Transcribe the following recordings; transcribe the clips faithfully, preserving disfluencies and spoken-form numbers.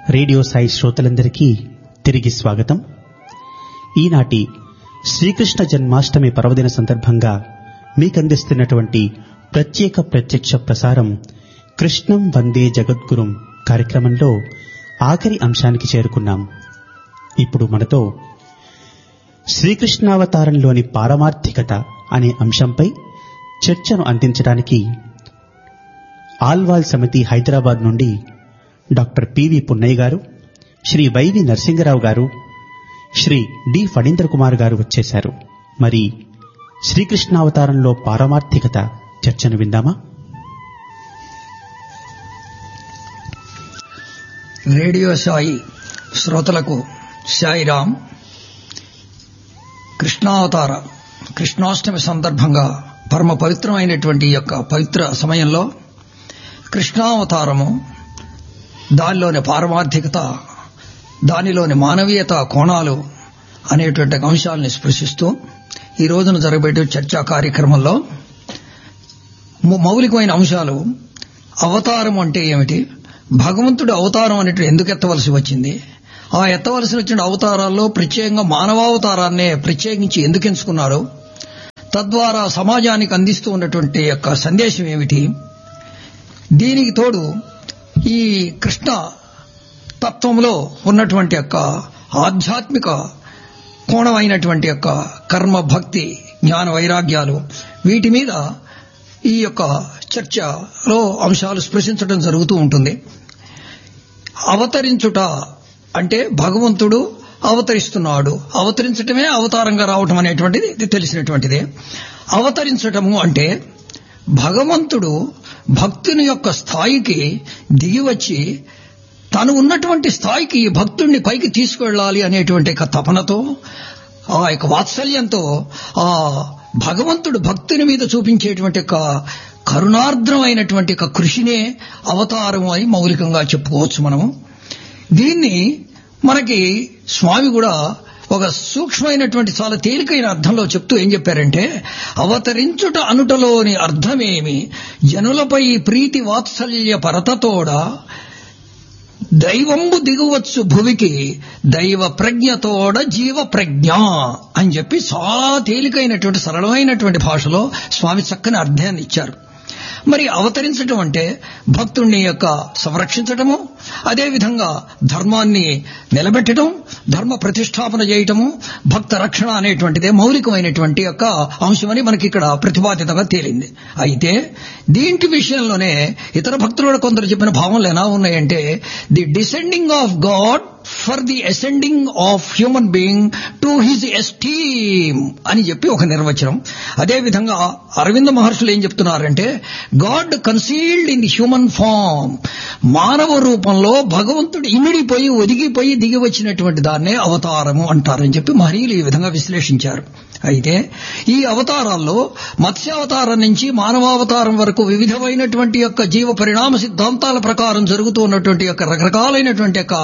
Radio Sai శ్రోతలందరికీ తిరిగి స్వాగతం. ఈనాటి శ్రీకృష్ణ జన్మాష్టమి పర్వదిన సందర్భంగా మీకందిస్తున్నటువంటి ప్రత్యేక ప్రత్యక్ష ప్రసారం కృష్ణం వందే జగద్గురుం కార్యక్రమంలో ఆఖరి అంశానికి చేరుకున్నాం. ఇప్పుడు మనతో శ్రీకృష్ణావతారంలోని పారమార్థికత అనే అంశంపై చర్చను అందించడానికి ఆల్వాల్ సమితి హైదరాబాద్ నుండి డాక్టర్ పివి పున్నయ్య గారు, శ్రీ వైవి నరసింగరావు గారు, శ్రీ డి ఫణీంద్ర కుమార్ గారు వచ్చేశారు. మరి శ్రీకృష్ణావతారంలో పారమార్థికత చర్చను విందామా? రేడియో సాయి శ్రోతలకు సాయిరాం. కృష్ణావతార కృష్ణాష్టమి సందర్భంగా పరమ పవిత్రమైనటువంటి యొక్క పవిత్ర సమయంలో కృష్ణావతారము, దానిలోని పారమార్థికత, దానిలోని మానవీయత కోణాలు అనేటువంటి అంశాలని స్పృశిస్తూ ఈ రోజున జరగబెట్టే చర్చా కార్యక్రమంలో మౌలికమైన అంశాలు అవతారం అంటే ఏమిటి, భగవంతుడు అవతారం అనేటువంటి ఎందుకు ఎత్తవలసి వచ్చింది, ఆ ఎత్తవలసి వచ్చిన అవతారాల్లో ప్రత్యేకంగా మానవావతారాన్నే ప్రత్యేకించి ఎందుకు ఎంచుకున్నారు, తద్వారా సమాజానికి అందిస్తూ ఉన్నటువంటి యొక్క సందేశం ఏమిటి, దీనికి తోడు ఈ కృష్ణ తత్వంలో ఉన్నటువంటి యొక్క ఆధ్యాత్మిక కోణమైనటువంటి యొక్క కర్మ, భక్తి, జ్ఞాన, వైరాగ్యాలు, వీటి మీద ఈ యొక్క చర్చలో అంశాలు స్పృశించడం జరుగుతూ ఉంటుంది. అవతరించుట అంటే భగవంతుడు అవతరిస్తున్నాడు, అవతరించటమే అవతారంగా రావటం అనేటువంటిది తెలిసినటువంటిదే. అవతరించటము అంటే భగవంతుడు భక్తుని యొక్క స్థాయికి దిగివచ్చి తను ఉన్నటువంటి స్థాయికి భక్తుడిని పైకి తీసుకువెళ్లాలి అనేటువంటి తపనతో, ఆ యొక్క వాత్సల్యంతో ఆ భగవంతుడు భక్తుని మీద చూపించేటువంటి ఒక కరుణార్ద్రమైనటువంటి ఒక కృషినే అవతారం అని మౌలికంగా చెప్పుకోవచ్చు మనము. దీన్ని మనకి స్వామి కూడా ఒక సూక్ష్మమైనటువంటి చాలా తేలికైన అర్థంలో చెప్తూ ఏం చెప్పారంటే, అవతరించుట అనుటలోని అర్థమేమి, జనులపై ప్రీతి వాత్సల్య పరతతోడ దైవంబు దిగువచ్చు భువికి దైవ ప్రజ్ఞతోడ జీవ ప్రజ్ఞ అని చెప్పి చాలా తేలికైనటువంటి సరళమైనటువంటి భాషలో స్వామి చక్కని అర్థాన్ని ఇచ్చారు. మరి అవతరించటం అంటే భక్తుణ్ణి యొక్క సంరక్షించటము, అదేవిధంగా ధర్మాన్ని నిలబెట్టడం, ధర్మ ప్రతిష్టాపన చేయటము, భక్త రక్షణ అనేటువంటిదే మౌలికమైనటువంటి యొక్క అంశమని మనకి ఇక్కడ ప్రతిపాదితంగా తేలింది. అయితే దీంటి విషయంలోనే ఇతర భక్తులు కొందరు చెప్పిన భావనలు ఎలా ఉన్నాయంటే, the descending of God for the ascending of human being to his esteem అని చెప్పి ఒక నిర్వచనం. అదేవిధంగా అరవింద మహర్షులు ఏం చెప్తున్నారంటే, God concealed in the human form, మానవ రూపంలో భగవంతుడు ఇమిడిపోయి ఒదిగిపోయి దిగి వచ్చినటువంటి దాన్నే అవతారము అంటారని చెప్పి మహనీయులు ఈ విధంగా విశ్లేషించారు. అయితే ఈ అవతారాల్లో మత్స్యావతారం నుంచి మానవావతారం వరకు వివిధమైనటువంటి యొక్క జీవ పరిణామ సిద్ధాంతాల ప్రకారం జరుగుతూ ఉన్నటువంటి యొక్క రకరకాలైనటువంటి యొక్క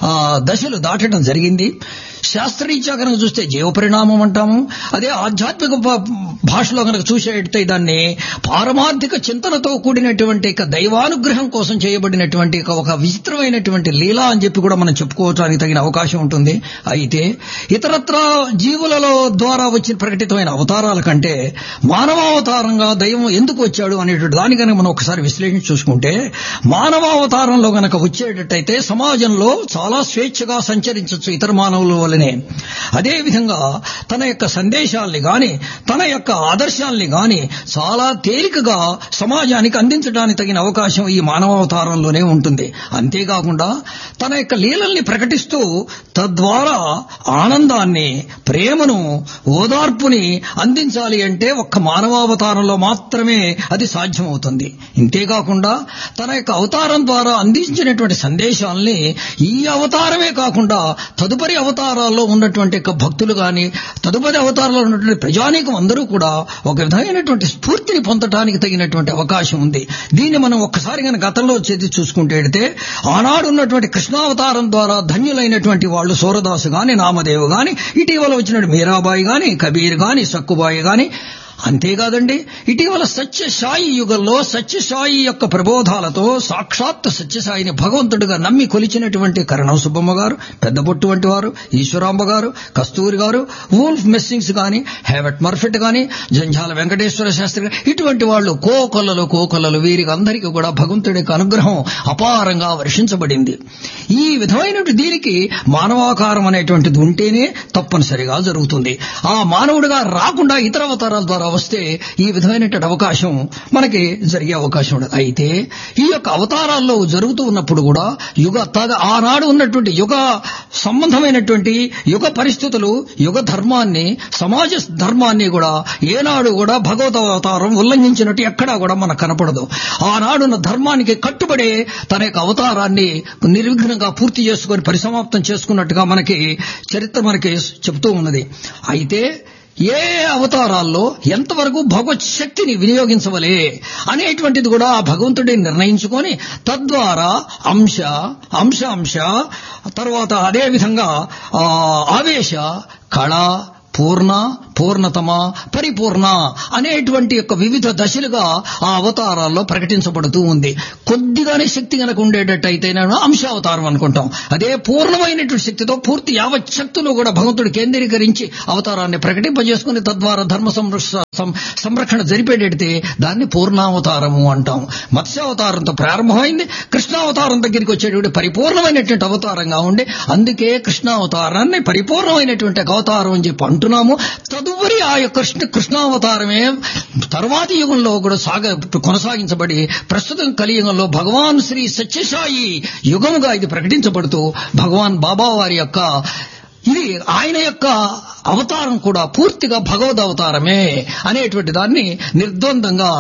దశలు దాటడం జరిగింది. శాస్త్రీయంగా కనుక చూస్తే జీవ పరిణామం అంటాము. అదే ఆధ్యాత్మిక భాషలో కనుక చూసేటైతే దాన్ని పారమార్థిక చింతనతో కూడినటువంటి దైవానుగ్రహం కోసం చేయబడినటువంటి ఒక విచిత్రమైనటువంటి లీల అని చెప్పి కూడా మనం చెప్పుకోవడానికి తగిన అవకాశం ఉంటుంది. అయితే ఇతరత్ర జీవులలో ద్వారా వచ్చిన ప్రకటితమైన అవతారాల కంటే మానవావతారంగా దైవం ఎందుకు వచ్చాడు అనేటువంటి దాని కనుక మనం ఒకసారి విశ్లేషించి చూసుకుంటే, మానవావతారంలో కనుక వచ్చేటట్టయితే సమాజంలో చాలా స్వేచ్ఛగా సంచరించవచ్చు ఇతర మానవుల వల్లనే. అదేవిధంగా తన యొక్క సందేశాల్ని గాని తన యొక్క ఆదర్శాల్ని గాని చాలా తేలికగా సమాజానికి అందించడానికి తగిన అవకాశం ఈ మానవావతారంలోనే ఉంటుంది. అంతేకాకుండా తన యొక్క లీలల్ని ప్రకటిస్తూ తద్వారా ఆనందాన్ని, ప్రేమను, ఓదార్పుని అందించాలి అంటే ఒక్క మానవావతారంలో మాత్రమే అది సాధ్యమవుతుంది. ఇంతేకాకుండా తన యొక్క అవతారం ద్వారా అందించినటువంటి సందేశాల్ని ఈ అవతారమే కాకుండా తదుపరి అవతారాల్లో ఉన్నటువంటి భక్తులు గాని తదుపరి అవతారాల్లో ఉన్నటువంటి ప్రజానీకం అందరూ కూడా ఒక విధమైనటువంటి స్ఫూర్తిని పొందడానికి తగినటువంటి అవకాశం ఉంది. దీన్ని మనం ఒక్కసారి కనుక గతంలో చేసి చూసుకుంటే, ఆనాడు ఉన్నటువంటి కృష్ణావతారం ద్వారా ధన్యులైనటువంటి వాళ్ళు సూరదాసు గాని, నామదేవు గాని, ఇటీవల వచ్చిన మీరాబాయి గాని, కబీర్ గాని, సక్కుబాయి గాని, అంతేకాదండి, ఇటీవల సత్యసాయి యుగంలో సత్యసాయి యొక్క ప్రబోధాలతో సాక్షాత్ సత్యసాయిని భగవంతుడిగా నమ్మి కొలిచినటువంటి కరణం సుబ్బమ్మ గారు, పెద్దబొట్టు వంటి వారు, ఈశ్వరాంబ గారు, కస్తూరి గారు, వూల్ఫ్ మెస్సింగ్స్ గాని, హేవెట్ మర్ఫెట్ గాని, జంఝాల వెంకటేశ్వర శాస్త్రి గారు, ఇటువంటి వాళ్ళు కోకొల్లలు కోకొల్లలు వీరికి అందరికీ కూడా భగవంతుడి యొక్క అనుగ్రహం అపారంగా వర్షించబడింది. ఈ విధమైనటువంటి దీనికి మానవాకారం అనేటువంటిది ఉంటేనే తప్పనిసరిగా జరుగుతుంది. ఆ మానవుడిగా రాకుండా ఇతర అవతారాల ద్వారా వస్తే ఈ విధమైనటువంటి అవకాశం మనకి జరిగే అవకాశం ఉండదు. అయితే ఈ యొక్క అవతారాల్లో జరుగుతూ ఉన్నప్పుడు కూడా యుగ తగ ఆనాడు ఉన్నటువంటి యుగ సంబంధమైనటువంటి యుగ పరిస్థితులు, యుగ ధర్మాన్ని, సమాజ ధర్మాన్ని కూడా ఏనాడు కూడా భగవద్ అవతారం ఉల్లంఘించినట్టు ఎక్కడా కూడా మనకు కనపడదు. ఆనాడున్న ధర్మానికి కట్టుబడే తన యొక్క అవతారాన్ని నిర్విఘ్నంగా పూర్తి చేసుకుని పరిసమాప్తం చేసుకున్నట్టుగా మనకి చరిత్ర మనకి చెబుతూ ఉన్నది. అయితే ఏ అవతారాల్లో ఎంతవరకు భగవత్ శక్తిని వినియోగించవలే అనేటువంటిది కూడా ఆ భగవంతుడిని నిర్ణయించుకొని తద్వారా అంశ అంశ అంశ తర్వాత అదేవిధంగా ఆవేశ, కళ, పూర్ణ, పూర్ణతమ, పరిపూర్ణ అనేటువంటి యొక్క వివిధ దశలుగా ఆ అవతారాల్లో ప్రకటించబడుతూ ఉంది. కొద్దిగానే శక్తి కనుక ఉండేటట్టయితే అంశావతారం అనుకుంటాం. అదే పూర్ణమైనటువంటి శక్తితో పూర్తి యావత్ శక్తులు కూడా భగవంతుడు కేంద్రీకరించి అవతారాన్ని ప్రకటింపజేసుకుని తద్వారా ధర్మ సంరక్షణ జరిపేటైతే దాన్ని పూర్ణావతారము అంటాం. మత్స్యావతారంతో ప్రారంభమైంది, కృష్ణావతారం దగ్గరికి వచ్చేటువంటి పరిపూర్ణమైనటువంటి అవతారంగా ఉండి అందుకే కృష్ణావతారాన్ని పరిపూర్ణమైనటువంటి అవతారం అని చెప్పి అంటున్నాము. తదుపరి ఆ యొక్క కృష్ణ కృష్ణావతారమే తర్వాతి యుగంలో కూడా సాగ కొనసాగించబడి ప్రస్తుతం కలియుగంలో భగవాన్ శ్రీ సత్యసాయి యుగముగా ఇది ప్రకటించబడుతూ భగవాన్ బాబా వారి యొక్క ఇది ఆయన యొక్క అవతారం కూడా పూర్తిగా భగవద్ అవతారమే అనేటువంటి దాన్ని నిర్ద్వందంగా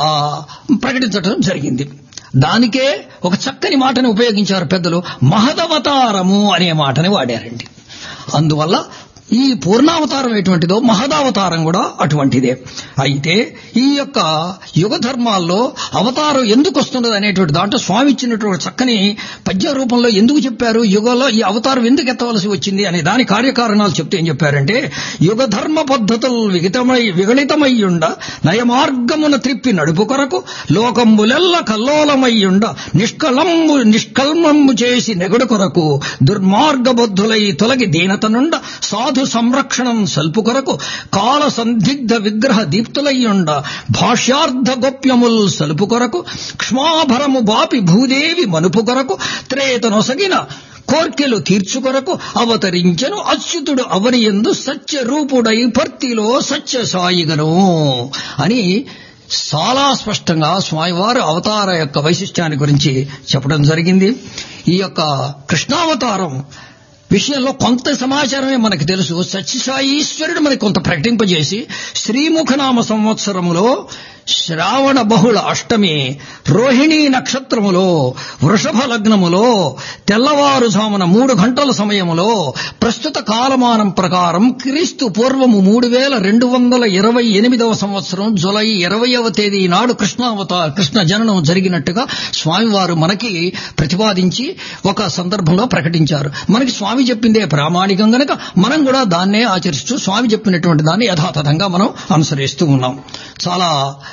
ప్రకటించడం జరిగింది. దానికే ఒక చక్కని మాటని ఉపయోగించారు పెద్దలు, మహదవతారము అనే మాటని వాడారండి. అందువల్ల ఈ పూర్ణావతారం ఎటువంటిదో మహదావతారం కూడా అటువంటిదే. అయితే ఈ యొక్క యుగ ధర్మాల్లో అవతారం ఎందుకు వస్తున్నది అనేటువంటి దాంట్లో స్వామి ఇచ్చినటువంటి చక్కని పద్య రూపంలో ఎందుకు చెప్పారు, యుగంలో ఈ అవతారం ఎందుకు ఎత్తవలసి వచ్చింది అనే దాని కార్యకారణాలు చెప్తే ఏం చెప్పారంటే, యుగ ధర్మ పద్ధతులు విగితమై విగళితమయ్యుండ నయమార్గమున త్రిప్పి నడుపు కొరకు లోకంబులెల్ల కల్లోలమయ్యుండ నిష్కలంబు నిష్కల్మంబు చేసి నెగడు కొరకు దుర్మార్గబద్ధులై తొలగి దీనతనుండ సాధు సంరక్షణం సల్పు కొరకు కాల సందిగ్ధ విగ్రహ దీప్తులయ్యుండ భాష్యార్థ గోప్యముల్ సలుపు కొరకు క్ష్మాభరము బాపి భూదేవి మనుపు కొరకు త్రేతనొసగిన కోర్కెలు తీర్చుకొరకు అవతరించెను అచ్యుతుడు అవనియందు సత్య రూపుడై భర్తిలో సత్య సాయిగను అని చాలా స్పష్టంగా స్వామివారు అవతార యొక్క వైశిష్ట్యాన్ని గురించి చెప్పడం జరిగింది. ఈ యొక్క కృష్ణావతారం విషయంలో కొంత సమాచారమే మనకు తెలుసు. సత్యసాయి ఈశ్వరుడు మనకి కొంత ప్రకటింపజేసి శ్రీముఖనామ సంవత్సరములో శ్రావణ బహుళ అష్టమి రోహిణీ నక్షత్రములో వృషభ లగ్నములో తెల్లవారుజామున మూడు గంటల సమయములో ప్రస్తుత కాలమానం ప్రకారం క్రీస్తు పూర్వము మూడు వేల రెండు వందల ఇరవై ఎనిమిదవ సంవత్సరం జులై ఇరవయవ తేదీ నాడు కృష్ణావతార కృష్ణ జననం జరిగినట్టుగా స్వామివారు మనకి ప్రతిపాదించి ఒక సందర్భంలో ప్రకటించారు. మనకి స్వామి చెప్పిందే ప్రామాణికం గనక మనం కూడా దాన్నే ఆచరిస్తూ స్వామి చెప్పినటువంటి దాన్ని యథాతథంగా మనం అనుసరిస్తూ ఉన్నాం. చాలా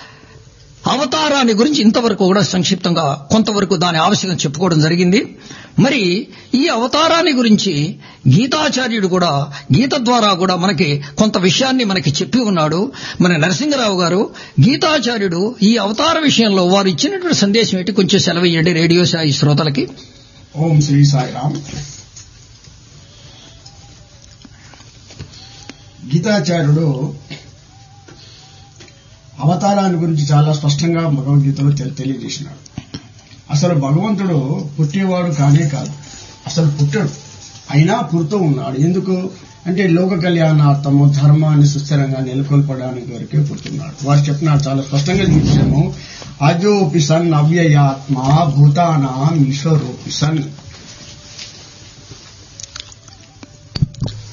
అవతారాన్ని గురించి ఇంతవరకు కూడా సంక్షిప్తంగా కొంతవరకు దాని ఆవశ్యకత చెప్పుకోవడం జరిగింది. మరి ఈ అవతారాన్ని గురించి గీతాచార్యుడు కూడా గీత ద్వారా కూడా మనకి కొంత విషయాన్ని మనకి చెప్పి ఉన్నాడు. మన నరసింహరావు గారు గీతాచార్యుడు ఈ అవతార విషయంలో వారు ఇచ్చినటువంటి సందేశం ఏంటి కొంచెం సెలవయ్యండి రేడియో సాయి శ్రోతలకి. ఓం శ్రీ సాయిరామ్. గీతాచార్యుడు అవతారాన్ని గురించి చాలా స్పష్టంగా భగవద్గీతలో తెలియజేసినాడు. అసలు భగవంతుడు పుట్టేవాడు కానే కాదు, అసలు పుట్టడు, అయినా పుడుతూ ఉన్నాడు. ఎందుకు అంటే లోక కళ్యాణార్థము ధర్మాన్ని సుస్థిరంగా నెలకొల్పడానికి వరకే పుడుతున్నాడు. వారు చెప్పినాడు చాలా స్పష్టంగా చూసాము, అజోపి సన్ అవ్యయాత్మ భూతానాం ఈశ్వరోపి సన్.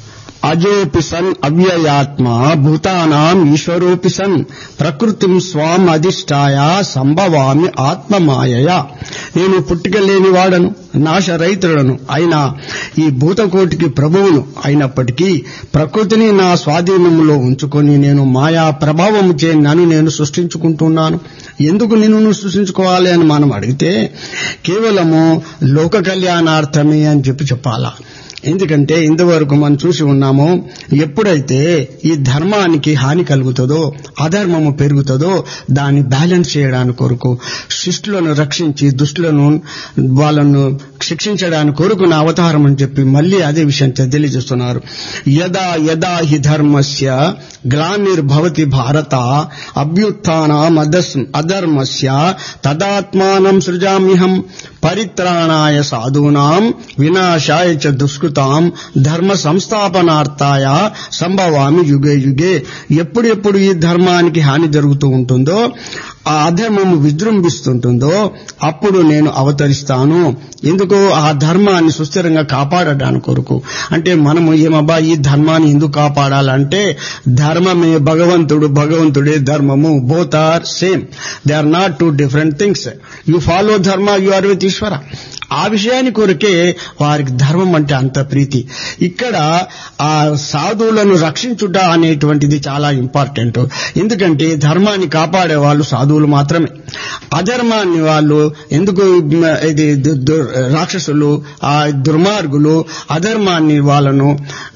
అజోపి sun అవ్యయాత్మ భూతానాం ఈశ్వరోపి sun ప్రకృతిం స్వాం అధిష్టాయ సంభవామి ఆత్మమాయయా. నేను పుట్టిక లేనివాడను, నాశరహితుడను అయినా ఈ భూతకోటికి ప్రభువును అయినప్పటికీ ప్రకృతిని నా స్వాధీనంలో ఉంచుకొని నేను మాయా ప్రభావము చే నన్ను నేను సృష్టించుకుంటున్నాను. ఎందుకు నిన్ను సృష్టించుకోవాలి అని మనం అడిగితే కేవలము లోక కళ్యాణార్థమే అని చెప్పి చెప్పాలా. ఎందుకంటే ఇంతవరకు మనం చూసి ఉన్నాము, ఎప్పుడైతే ఈ ధర్మానికి హాని కలుగుతుందో, అధర్మము పెరుగుతుందో దాన్ని బ్యాలెన్స్ చేయడానికి కొరకు శిష్టులను రక్షించి దుష్టులను వాళ్ళను శిక్షించడానికి కొరకు నా అవతారం అని చెప్పి మళ్లీ అదే విషయం తెలియజేస్తున్నారు. యదా యదా హి ధర్మస్య గ్లానిర్భవతి భారత అభ్యుత్థానం అధర్మస్య తదాత్మానం సృజామ్యహం పరిత్రాణాయ సాధూనాం వినాశాయ చ దుష్కృతాం ధర్మ సంస్థాపనార్థాయ సంభవామి యుగే యుగే. ఎప్పుడెప్పుడు ఈ ధర్మానికి హాని జరుగుతూ ఉంటుందో, ఆ అధర్మము విజృంభిస్తుంటుందో అప్పుడు నేను అవతరిస్తాను. ఎందుకు? ఆ ధర్మాన్ని సుస్థిరంగా కాపాడడానికి కొరకు. అంటే మనము ఏమబ్బా ఈ ధర్మాన్ని ఎందుకు కాపాడాలంటే ధర్మమే భగవంతుడు, భగవంతుడే ధర్మము. Both are same, they are not two different things. You follow ధర్మ, యు ఆర్ విత్ ఈశ్వర. ఆ విషయాన్ని కొరకే వారికి ధర్మం అంటే అంత ప్రీతి. ఇక్కడ ఆ సాధువులను రక్షించుట అనేటువంటిది చాలా ఇంపార్టెంట్. ఎందుకంటే ధర్మాన్ని కాపాడే వాళ్ళు సాధువులు మాత్రమే. అధర్మాన్ని వాళ్ళు ఎందుకు, ఇది రాక్షసులు, ఆ దుర్మార్గులు అధర్మాన్ని వాళ్ళను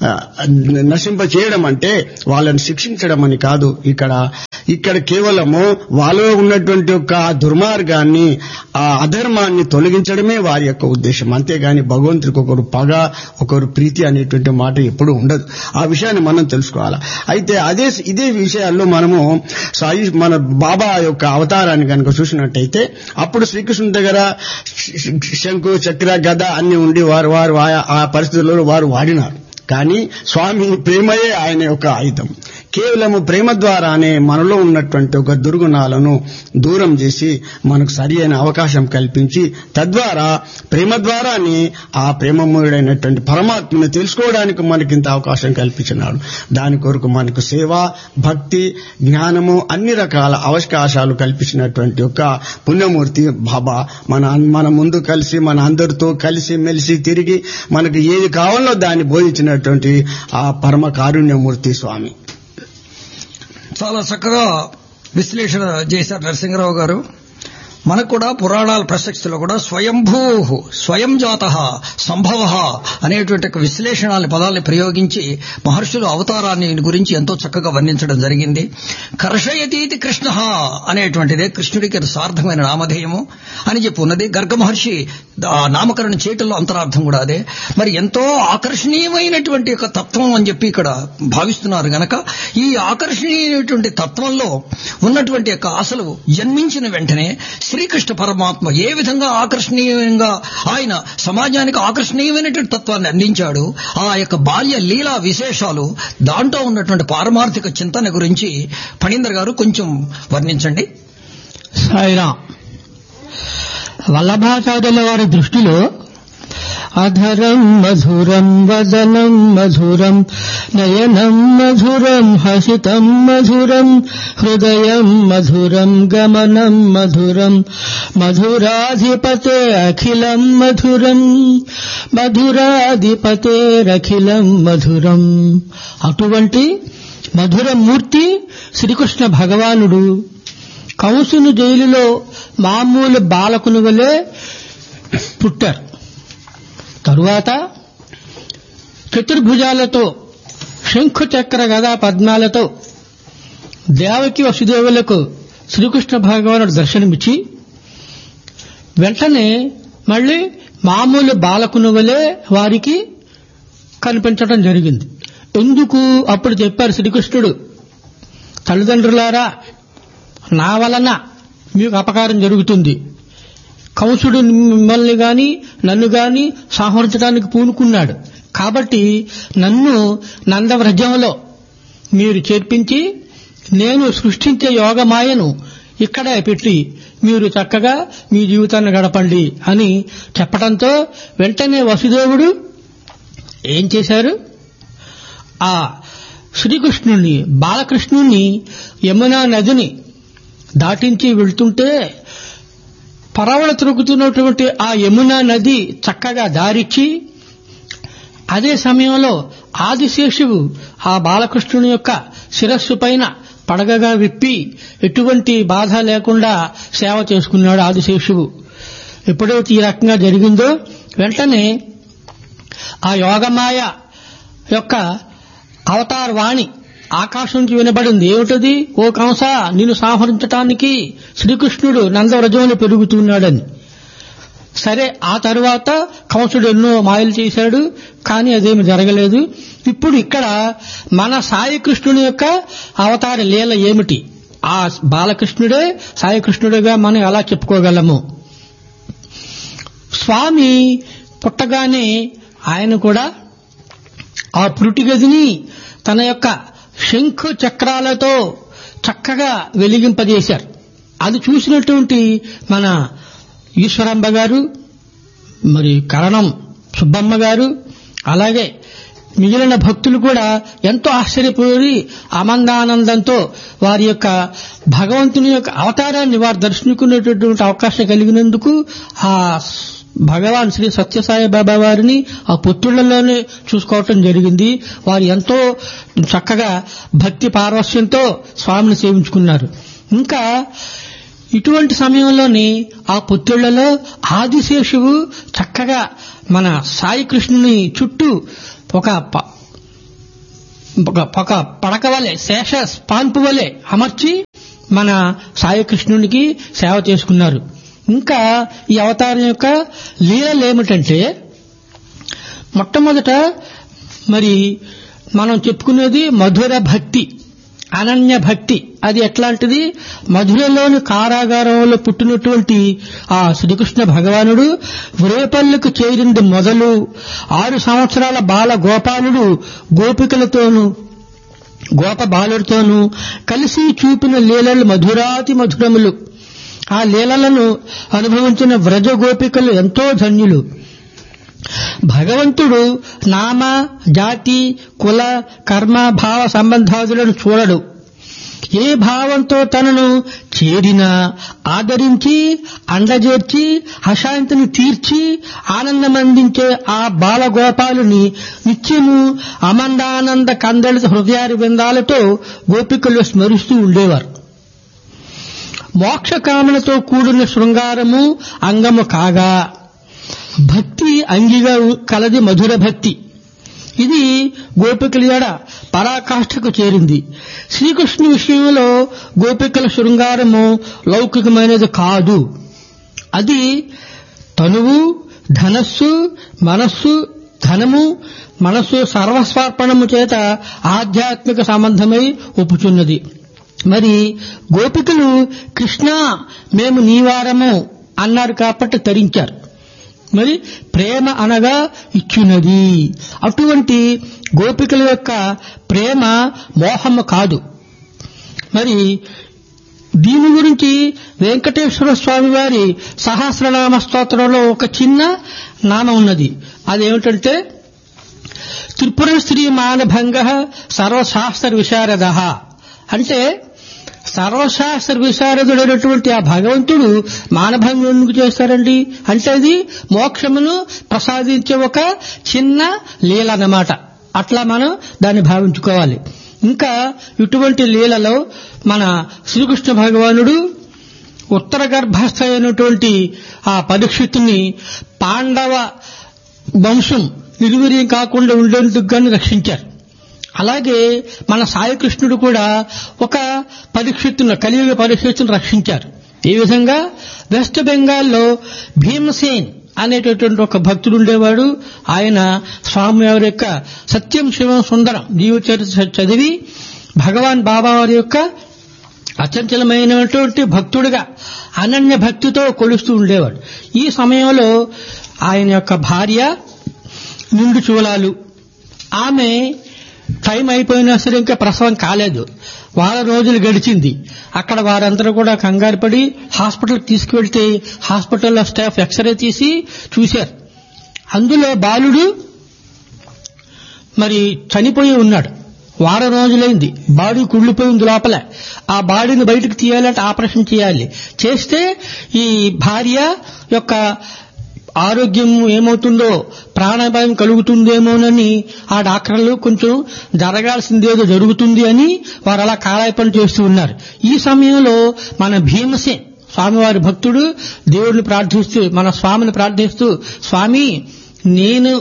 నశింప చేయడం అంటే వాళ్ళని శిక్షించడం అని కాదు. ఇక్కడ ఇక్కడ కేవలము వాళ్ళలో ఉన్నటువంటి ఒక దుర్మార్గాన్ని, ఆ అధర్మాన్ని తొలగించడమే వారి యొక్క ఉద్దేశం. అంతేగాని భగవంతుడికి ఒకరు పగ, ఒకరు ప్రీతి అనేటువంటి మాట ఎప్పుడూ ఉండదు. ఆ విషయాన్ని మనం తెలుసుకోవాలి. అయితే అదే ఇదే విషయాల్లో మనము సాయి మన బాబా యొక్క అవతారాన్ని కనుక చూసినట్టయితే అప్పుడు శ్రీకృష్ణుడి దగ్గర శంకు, చక్ర, గద అన్ని ఉండి వారు వారు ఆ పరిస్థితుల్లో వారు వాడినారు. కానీ స్వామి ప్రేమయే ఆయన యొక్క ఆయుధం. కేవలము ప్రేమ ద్వారానే మనలో ఉన్నటువంటి ఒక దుర్గుణాలను దూరం చేసి మనకు సరి అయిన అవకాశం కల్పించి తద్వారా ప్రేమ ద్వారానే ఆ ప్రేమమయుడైనటువంటి పరమాత్మను తెలుసుకోవడానికి మనకింత అవకాశం కల్పించినాడు. దాని కొరకు మనకు సేవ, భక్తి, జ్ఞానము అన్ని రకాల అవకాశాలు కల్పించినటువంటి ఒక పుణ్యమూర్తి బాబా మన మన ముందు కలిసి మన అందరితో కలిసి మెలిసి తిరిగి మనకు ఏది కావాలో దాన్ని బోధించినటువంటి ఆ పరమ కారుణ్యమూర్తి స్వామి. చాలా చక్కగా విశ్లేషణ చేశారు నరసింహరావు గారు. మనకు కూడా పురాణాల ప్రసక్తిలో కూడా స్వయంభూ స్వయం జాత సంభవ అనేటువంటి విశ్లేషణాల పదాలను ప్రయోగించి మహర్షులు అవతారాన్ని గురించి ఎంతో చక్కగా వర్ణించడం జరిగింది. కర్షయతీతి కృష్ణ అనేటువంటిదే కృష్ణుడికి సార్థమైన నామధేయము అని చెప్పి ఉన్నది. గర్గ మహర్షి నామకరణం చేయటంలో అంతరార్థం కూడా అదే. మరి ఎంతో ఆకర్షణీయమైనటువంటి ఒక తత్వం అని చెప్పి ఇక్కడ భావిస్తున్నారు గనక ఈ ఆకర్షణీయమైనటువంటి తత్వంలో ఉన్నటువంటి యొక్క అసలు జన్మించిన వెంటనే శ్రీకృష్ణ పరమాత్మ ఏ విధంగా ఆకర్షణీయంగా ఆయన సమాజానికి ఆకర్షణీయమైనటువంటి తత్వాన్ని అందించాడు, ఆ యొక్క బాల్య లీలా విశేషాలు, దాంట్లో ఉన్నటువంటి పారమార్థిక చింతన గురించి ఫణీందర్ గారు కొంచెం వర్ణించండి. సాయిరాం. వల్లభాచార్యుల వారి దృష్టిలో అధరం మధురం వదనం మధురం నయనం మధురం హసితం మధురం హృదయం మధురం గమనం మధురం మధురాధిపతే అఖిలం మధురం మధురాధిపతేరఖిలం మధురం. అటువంటి మధురమూర్తి శ్రీకృష్ణ భగవానుడు కంసుని జైలులో మామూలు బాలకుని వలె పుట్టారు. తరువాత చతుర్భుజాలతో శంఖు చక్ర గదా పద్మాలతో దేవకి వసుదేవులకు శ్రీకృష్ణ భగవానుడు దర్శనమిచ్చి వెంటనే మళ్లీ మామూలు బాలకుని వలె వారికి కనిపించడం జరిగింది. ఎందుకు? అప్పుడు చెప్పారు శ్రీకృష్ణుడు, తల్లిదండ్రులారా, నా వలన మీకు అపకారం జరుగుతుంది. కంసుడు మిమ్మల్ని గాని నన్ను గాని సంహరించడానికి పూనుకున్నాడు. కాబట్టి నన్ను నందవ్రజంలో మీరు చేర్పించి నేను సృష్టించే యోగమాయను ఇక్కడే పెట్టి మీరు చక్కగా మీ జీవితాన్ని గడపండి అని చెప్పడంతో వెంటనే వసుదేవుడు ఏం చేశారు? ఆ శ్రీకృష్ణుని బాలకృష్ణుని యమునా నదిని దాటించి వెళ్తుంటే పరవళ తిరుగుతున్నటువంటి ఆ యమునా నది చక్కగా దారిచ్చి అదే సమయంలో ఆదిశేషువు ఆ బాలకృష్ణుని యొక్క శిరస్సు పైన పడగగా విప్పి ఎటువంటి బాధ లేకుండా సేవ చేసుకున్నాడు ఆదిశేషువు. ఎప్పుడైతే ఈ రకంగా జరిగిందో వెంటనే ఆ యోగమాయ యొక్క అవతార వాణి ఆకాశం నుంచి వినబడింది. ఏమిటది? ఓ కంస, నిన్ను సంహరించటానికి శ్రీకృష్ణుడు నందవ్రజంలో పెరుగుతున్నాడని. సరే, ఆ తరువాత కంసుడు ఎన్నో మాయలు చేశాడు, కానీ అదేమి జరగలేదు. ఇప్పుడు ఇక్కడ మన సాయి కృష్ణుని యొక్క అవతార లీల ఏమిటి? ఆ బాలకృష్ణుడే సాయికృష్ణుడిగా మనం ఎలా చెప్పుకోగలము? స్వామి పుట్టగానే ఆయన కూడా ఆ పురుటిగదిని తన యొక్క శంఖు చక్రాలతో చక్కగా వెలిగింపజేశారు. అది చూసినటువంటి మన ఈశ్వరంబ గారు, మరి కరణం సుబ్బమ్మ గారు, అలాగే మిగిలిన భక్తులు కూడా ఎంతో ఆశ్చర్యపోయి ఆనందానందంతో వారి యొక్క భగవంతుని యొక్క అవతారాన్ని వారు దర్శించుకునేటటువంటి అవకాశం కలిగినందుకు ఆ భగవాన్ శ్రీ సత్యసాయి బాబా వారిని ఆ పుత్రులలోనే చూసుకోవటం జరిగింది. వారు ఎంతో చక్కగా భక్తి పారవస్యంతో స్వామిని సేవించుకున్నారు. ఇంకా ఇటువంటి సమయంలోనే ఆ పుత్రులలో ఆదిశేషువు చక్కగా మన సాయి కృష్ణుని చుట్టూ ఒక ఒక పడక వలె, శేష పాన్పు వలె అమర్చి మన సాయి కృష్ణునికి సేవ చేసుకున్నారు. ఇంకా ఈ అవతారం యొక్క లీలలు ఏమిటంటే, మొట్టమొదట మరి మనం చెప్పుకునేది మధుర భక్తి, అనన్య భక్తి. అది ఎట్లాంటిది? మధురలోని కారాగారంలో పుట్టినటువంటి ఆ శ్రీకృష్ణ భగవానుడు వ్రేపల్లికి చేరింది మొదలు ఆరు సంవత్సరాల బాల గోపాలుడు గోపికలతోనూ గోప బాలుడితోనూ కలిసి చూపిన లీలలు మధురాతి మధురములు. ఆ లీలలను అనుభవించిన వ్రజ గోపికలు ఎంతో ధన్యులు. భగవంతుడు నామ, జాతి, కుల, కర్మ, భావ సంబంధాదులను చూడడు. ఏ భావంతో తనను చేరినా ఆదరించి అండజేర్చి అశాంతిని తీర్చి ఆనందమందించే ఆ బాలగోపాలుని నిత్యము అమందానంద కందళిత హృదయారి బృందాలతో గోపికలు స్మరిస్తూ ఉండేవారు. మోక్షకామనతో కూడిన శృంగారము అంగము కాగా భక్తి అంగిగా కలది మధుర భక్తి. ఇది గోపికల ఎడ పరాకాష్ఠకు చేరింది. శ్రీకృష్ణు విషయంలో గోపికల శృంగారము లౌకికమైనది కాదు. అది తనువు, ధనస్సు, మనస్సు, ధనము, మనస్సు సర్వస్వార్పణము చేత ఆధ్యాత్మిక సంబంధమై ఒప్పుచున్నది. మరి గోపికలు కృష్ణ మేము నీవారము అన్నారు కాబట్టి తరించారు. మరి ప్రేమ అనగా ఇచ్చున్నది. అటువంటి గోపికల యొక్క ప్రేమ మోహము కాదు. మరి దీని గురించి వెంకటేశ్వర స్వామి వారి సహస్రనామ స్తోత్రంలో ఒక చిన్న నామం ఉన్నది. అదేమిటంటే త్రిపుర శ్రీ మానభంగ సర్వశాస్త్ర విశారద. అంటే సర్వశాస్త్ర విశారదుడైనటువంటి ఆ భగవంతుడు మానభంగం ఎందుకు చేస్తారండి అంటే అది మోక్షమును ప్రసాదించే ఒక చిన్న లీల అన్నమాట. అట్లా మనం దాన్ని భావించుకోవాలి. ఇంకా ఇటువంటి లీలలో మన శ్రీకృష్ణ భగవానుడు ఉత్తర గర్భస్థ అయినటువంటి ఆ పరీక్షితుని పాండవ వంశం నిర్వీర్యం కాకుండా ఉండేందుకు గాని రక్షించారు. అలాగే మన సాయికృష్ణుడు కూడా ఒక పరీక్షితును కలియుగ పరీక్షితును రక్షించారు. ఈ విధంగా వెస్ట్ బెంగాల్లో భీమసేన్ అనేటటువంటి ఒక భక్తుడు ఉండేవాడు. ఆయన స్వామివారి యొక్క సత్యం శివం సుందరం జీవచరిత్ర చదివి భగవాన్ బాబా వారి యొక్క అచంచలమైనటువంటి భక్తుడిగా అనన్య భక్తితో కొలుస్తూ ఉండేవాడు. ఈ సమయంలో ఆయన యొక్క భార్య నిండు చూలాలు. ఆమె టైం అయిపోయినా సరే ఇంకా ప్రసవం కాలేదు. వారం రోజులు గడిచింది. అక్కడ వారందరూ కూడా కంగారు పడి హాస్పిటల్కి తీసుకువెళ్తే హాస్పిటల్లో స్టాఫ్ ఎక్స్రే తీసి చూశారు. అందులో బాలుడు మరి చనిపోయి ఉన్నాడు. వారం రోజులైంది. బాడీ కుళ్ళిపోయింది లోపల. ఆ బాడీని బయటకు తీయాలంటే ఆపరేషన్ చేయాలి. చేస్తే ఈ భార్య యొక్క ఆరోగ్యం ఏమవుతుందో, ప్రాణాపాయం కలుగుతుందేమోనని ఆ డాక్టర్లు కొంచెం జరగాల్సిందేదో జరుగుతుంది అని వారు అలా కాలాయపన చేస్తూ ఉన్నారు. ఈ సమయంలో మన భీమసేన్ స్వామివారి భక్తుడు దేవుడిని ప్రార్థిస్తూ, మన స్వామిని ప్రార్థిస్తూ, స్వామి నేను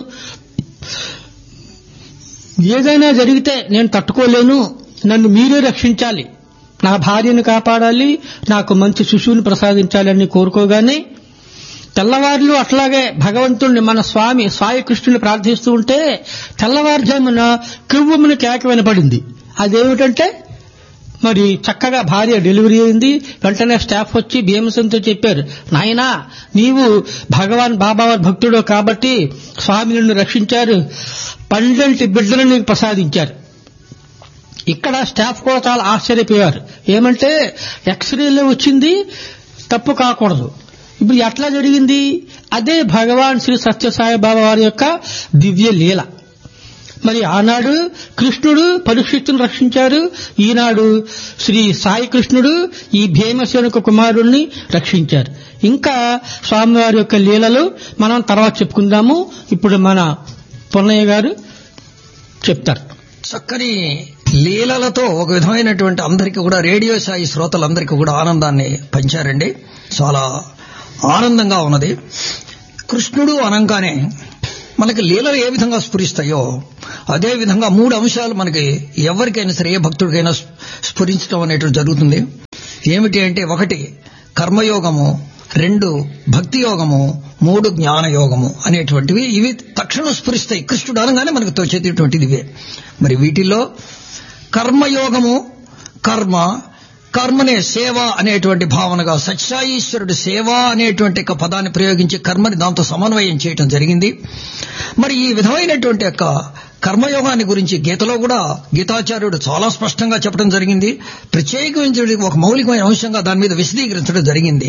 ఏదైనా జరిగితే నేను తట్టుకోలేను, నన్ను మీరే రక్షించాలి, నా భార్యను కాపాడాలి, నాకు మంచి శిశువుని ప్రసాదించాలని కోరుకోగానే తెల్లవారులు అట్లాగే భగవంతుణ్ణి మన స్వామి సాయి కృష్ణుని ప్రార్థిస్తూ ఉంటే తెల్లవారుజామున కివ్వుమని కేక వినపడింది. అదేమిటంటే మరి చక్కగా భార్య డెలివరీ అయింది. వెంటనే స్టాఫ్ వచ్చి భీమసేన్తో చెప్పారు, నాయనా నీవు భగవాన్ బాబావారి భక్తుడు కాబట్టి స్వామి నిన్ను రక్షించారు, పన్నెండు బిడ్డలను నీకు ప్రసాదించారు. ఇక్కడ స్టాఫ్ కూడా చాలా ఆశ్చర్యపోయారు. ఏమంటే ఎక్స్రేలో వచ్చింది, తప్పు కాకూడదు. ఇప్పుడు ఎట్లా జరిగింది? అదే భగవాన్ శ్రీ సత్యసాయి బాబా వారి యొక్క దివ్య లీల. మరి ఆనాడు కృష్ణుడు పరీక్షిత్తును రక్షించారు, ఈనాడు శ్రీ సాయి కృష్ణుడు ఈ భీమసేనుకు కుమారుణ్ణి రక్షించారు. ఇంకా స్వామివారి యొక్క లీలలు మనం తర్వాత చెప్పుకుందాము. ఇప్పుడు మన పొన్నయ్య గారు చెప్తారు. చక్కని లీలలతో ఒక విధమైనటువంటి అందరికీ కూడా రేడియో సాయి శ్రోతలందరికీ కూడా ఆనందాన్ని పంచారండి. చాలా ఆనందంగా ఉన్నది. కృష్ణుడు అనంగానే మనకి లీలలు ఏ విధంగా స్ఫురిస్తాయో అదే విధంగా మూడు అంశాలు మనకి ఎవరికైనా సరే ఏ భక్తుడికైనా స్ఫురించడం అనేటువంటి జరుగుతుంది. ఏమిటి అంటే, ఒకటి కర్మయోగము, రెండు భక్తి యోగము, మూడు జ్ఞాన యోగము అనేటువంటివి. ఇవి తక్షణం స్ఫురిస్తాయి. కృష్ణుడు అనగానే మనకు తోచేటటువంటిది ఇవే. మరి వీటిల్లో కర్మయోగము, కర్మ కర్మనే సేవ అనేటువంటి భావనగా సత్యాయీశ్వరుడు సేవ అనేటువంటి పదాన్ని ప్రయోగించి కర్మని దాంతో సమన్వయం చేయటం జరిగింది. మరి ఈ విధమైనటువంటి యొక్క కర్మయోగాన్ని గురించి గీతలో కూడా గీతాచార్యుడు చాలా స్పష్టంగా చెప్పడం జరిగింది. ప్రత్యేకించి ఒక మౌలికమైన అంశంగా దాని మీద విశదీకరించడం జరిగింది.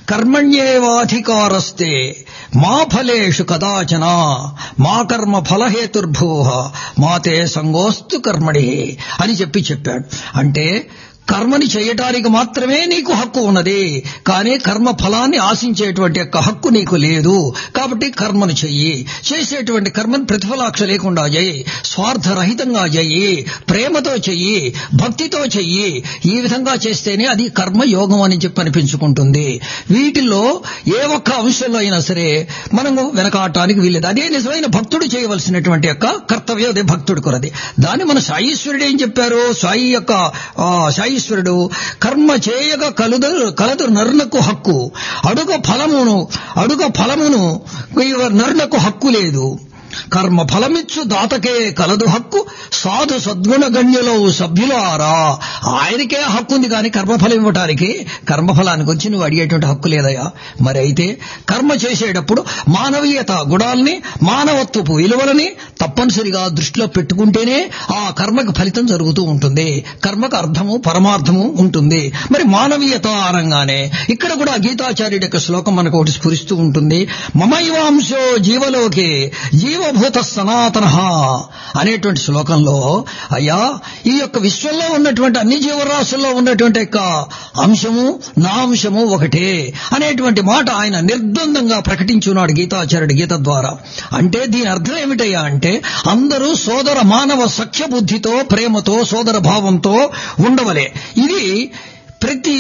కర్మణ్యేవాధికారస్తే మా ఫలేషు కదాచన మా కర్మ ఫలహేతుర్భూః మాతే సంగోస్తు కర్మణి అని చెప్పి చెప్పాడు. అంటే కర్మని చేయటానికి మాత్రమే నీకు హక్కు ఉన్నది, కానీ కర్మ ఫలాన్ని ఆశించేటువంటి యొక్క హక్కు నీకు లేదు. కాబట్టి కర్మను చెయ్యి. చేసేటువంటి కర్మను ప్రతిఫలాక్ష లేకుండా చెయ్యి, స్వార్థరహితంగా చెయ్యి, ప్రేమతో చెయ్యి, భక్తితో చెయ్యి. ఈ విధంగా చేస్తేనే అది కర్మయోగం అని చెప్పి అనిపించుకుంటుంది. వీటిల్లో ఏ ఒక్క అంశంలో అయినా సరే మనము వెనకాడటానికి వీల్లేదు. అదే నిజమైన భక్తుడు చేయవలసినటువంటి యొక్క కర్తవ్యం. అదే భక్తుడి కొరది. దాన్ని మన సాయీశ్వరుడు ఏం చెప్పారు? సాయి యొక్క సాయి ఈశ్వరుడు కర్మ చేయక కలుదు కలదు నరునకు హక్కు, అడుగ ఫలమును అడుగ ఫలమును నరునకు హక్కు లేదు, కర్మ ఫలమిచ్చు దాతకే కలదు హక్కు, సాధు సద్గుణ గణ్యులో సభ్యులారా. ఆయనకే హక్కు ఉంది, కానీ కర్మఫలం ఇవ్వటానికి కర్మఫలాన్ని గురించి నువ్వు అడిగేటువంటి హక్కు లేదయా. మరి అయితే కర్మ చేసేటప్పుడు మానవీయత గుణాలని, మానవత్వపు విలువలని తప్పనిసరిగా దృష్టిలో పెట్టుకుంటేనే ఆ కర్మకు ఫలితం జరుగుతూ ఉంటుంది. కర్మకు అర్థము పరమార్థము ఉంటుంది. మరి మానవీయత అనగానే ఇక్కడ కూడా గీతాచార్యుడి యొక్క శ్లోకం మనకు ఒకటి స్ఫురిస్తూ ఉంటుంది. మమైవాంశో జీవలోకే జీవభూత సనాతన అనేటువంటి శ్లోకంలో, అయ్యా ఈ యొక్క విశ్వంలో ఉన్నటువంటి అన్ని జీవరాశుల్లో ఉన్నటువంటి యొక్క అంశము నా అంశము ఒకటే అనేటువంటి మాట ఆయన నిర్ద్వందంగా ప్రకటించున్నాడు గీతాచార్యుడి గీత ద్వారా. అంటే దీని అర్థం ఏమిటయ్యా అంటే, అందరూ సోదర మానవ సఖ్య బుద్ధితో, ప్రేమతో, సోదర భావంతో ఉండవలే. ఇది ప్రతి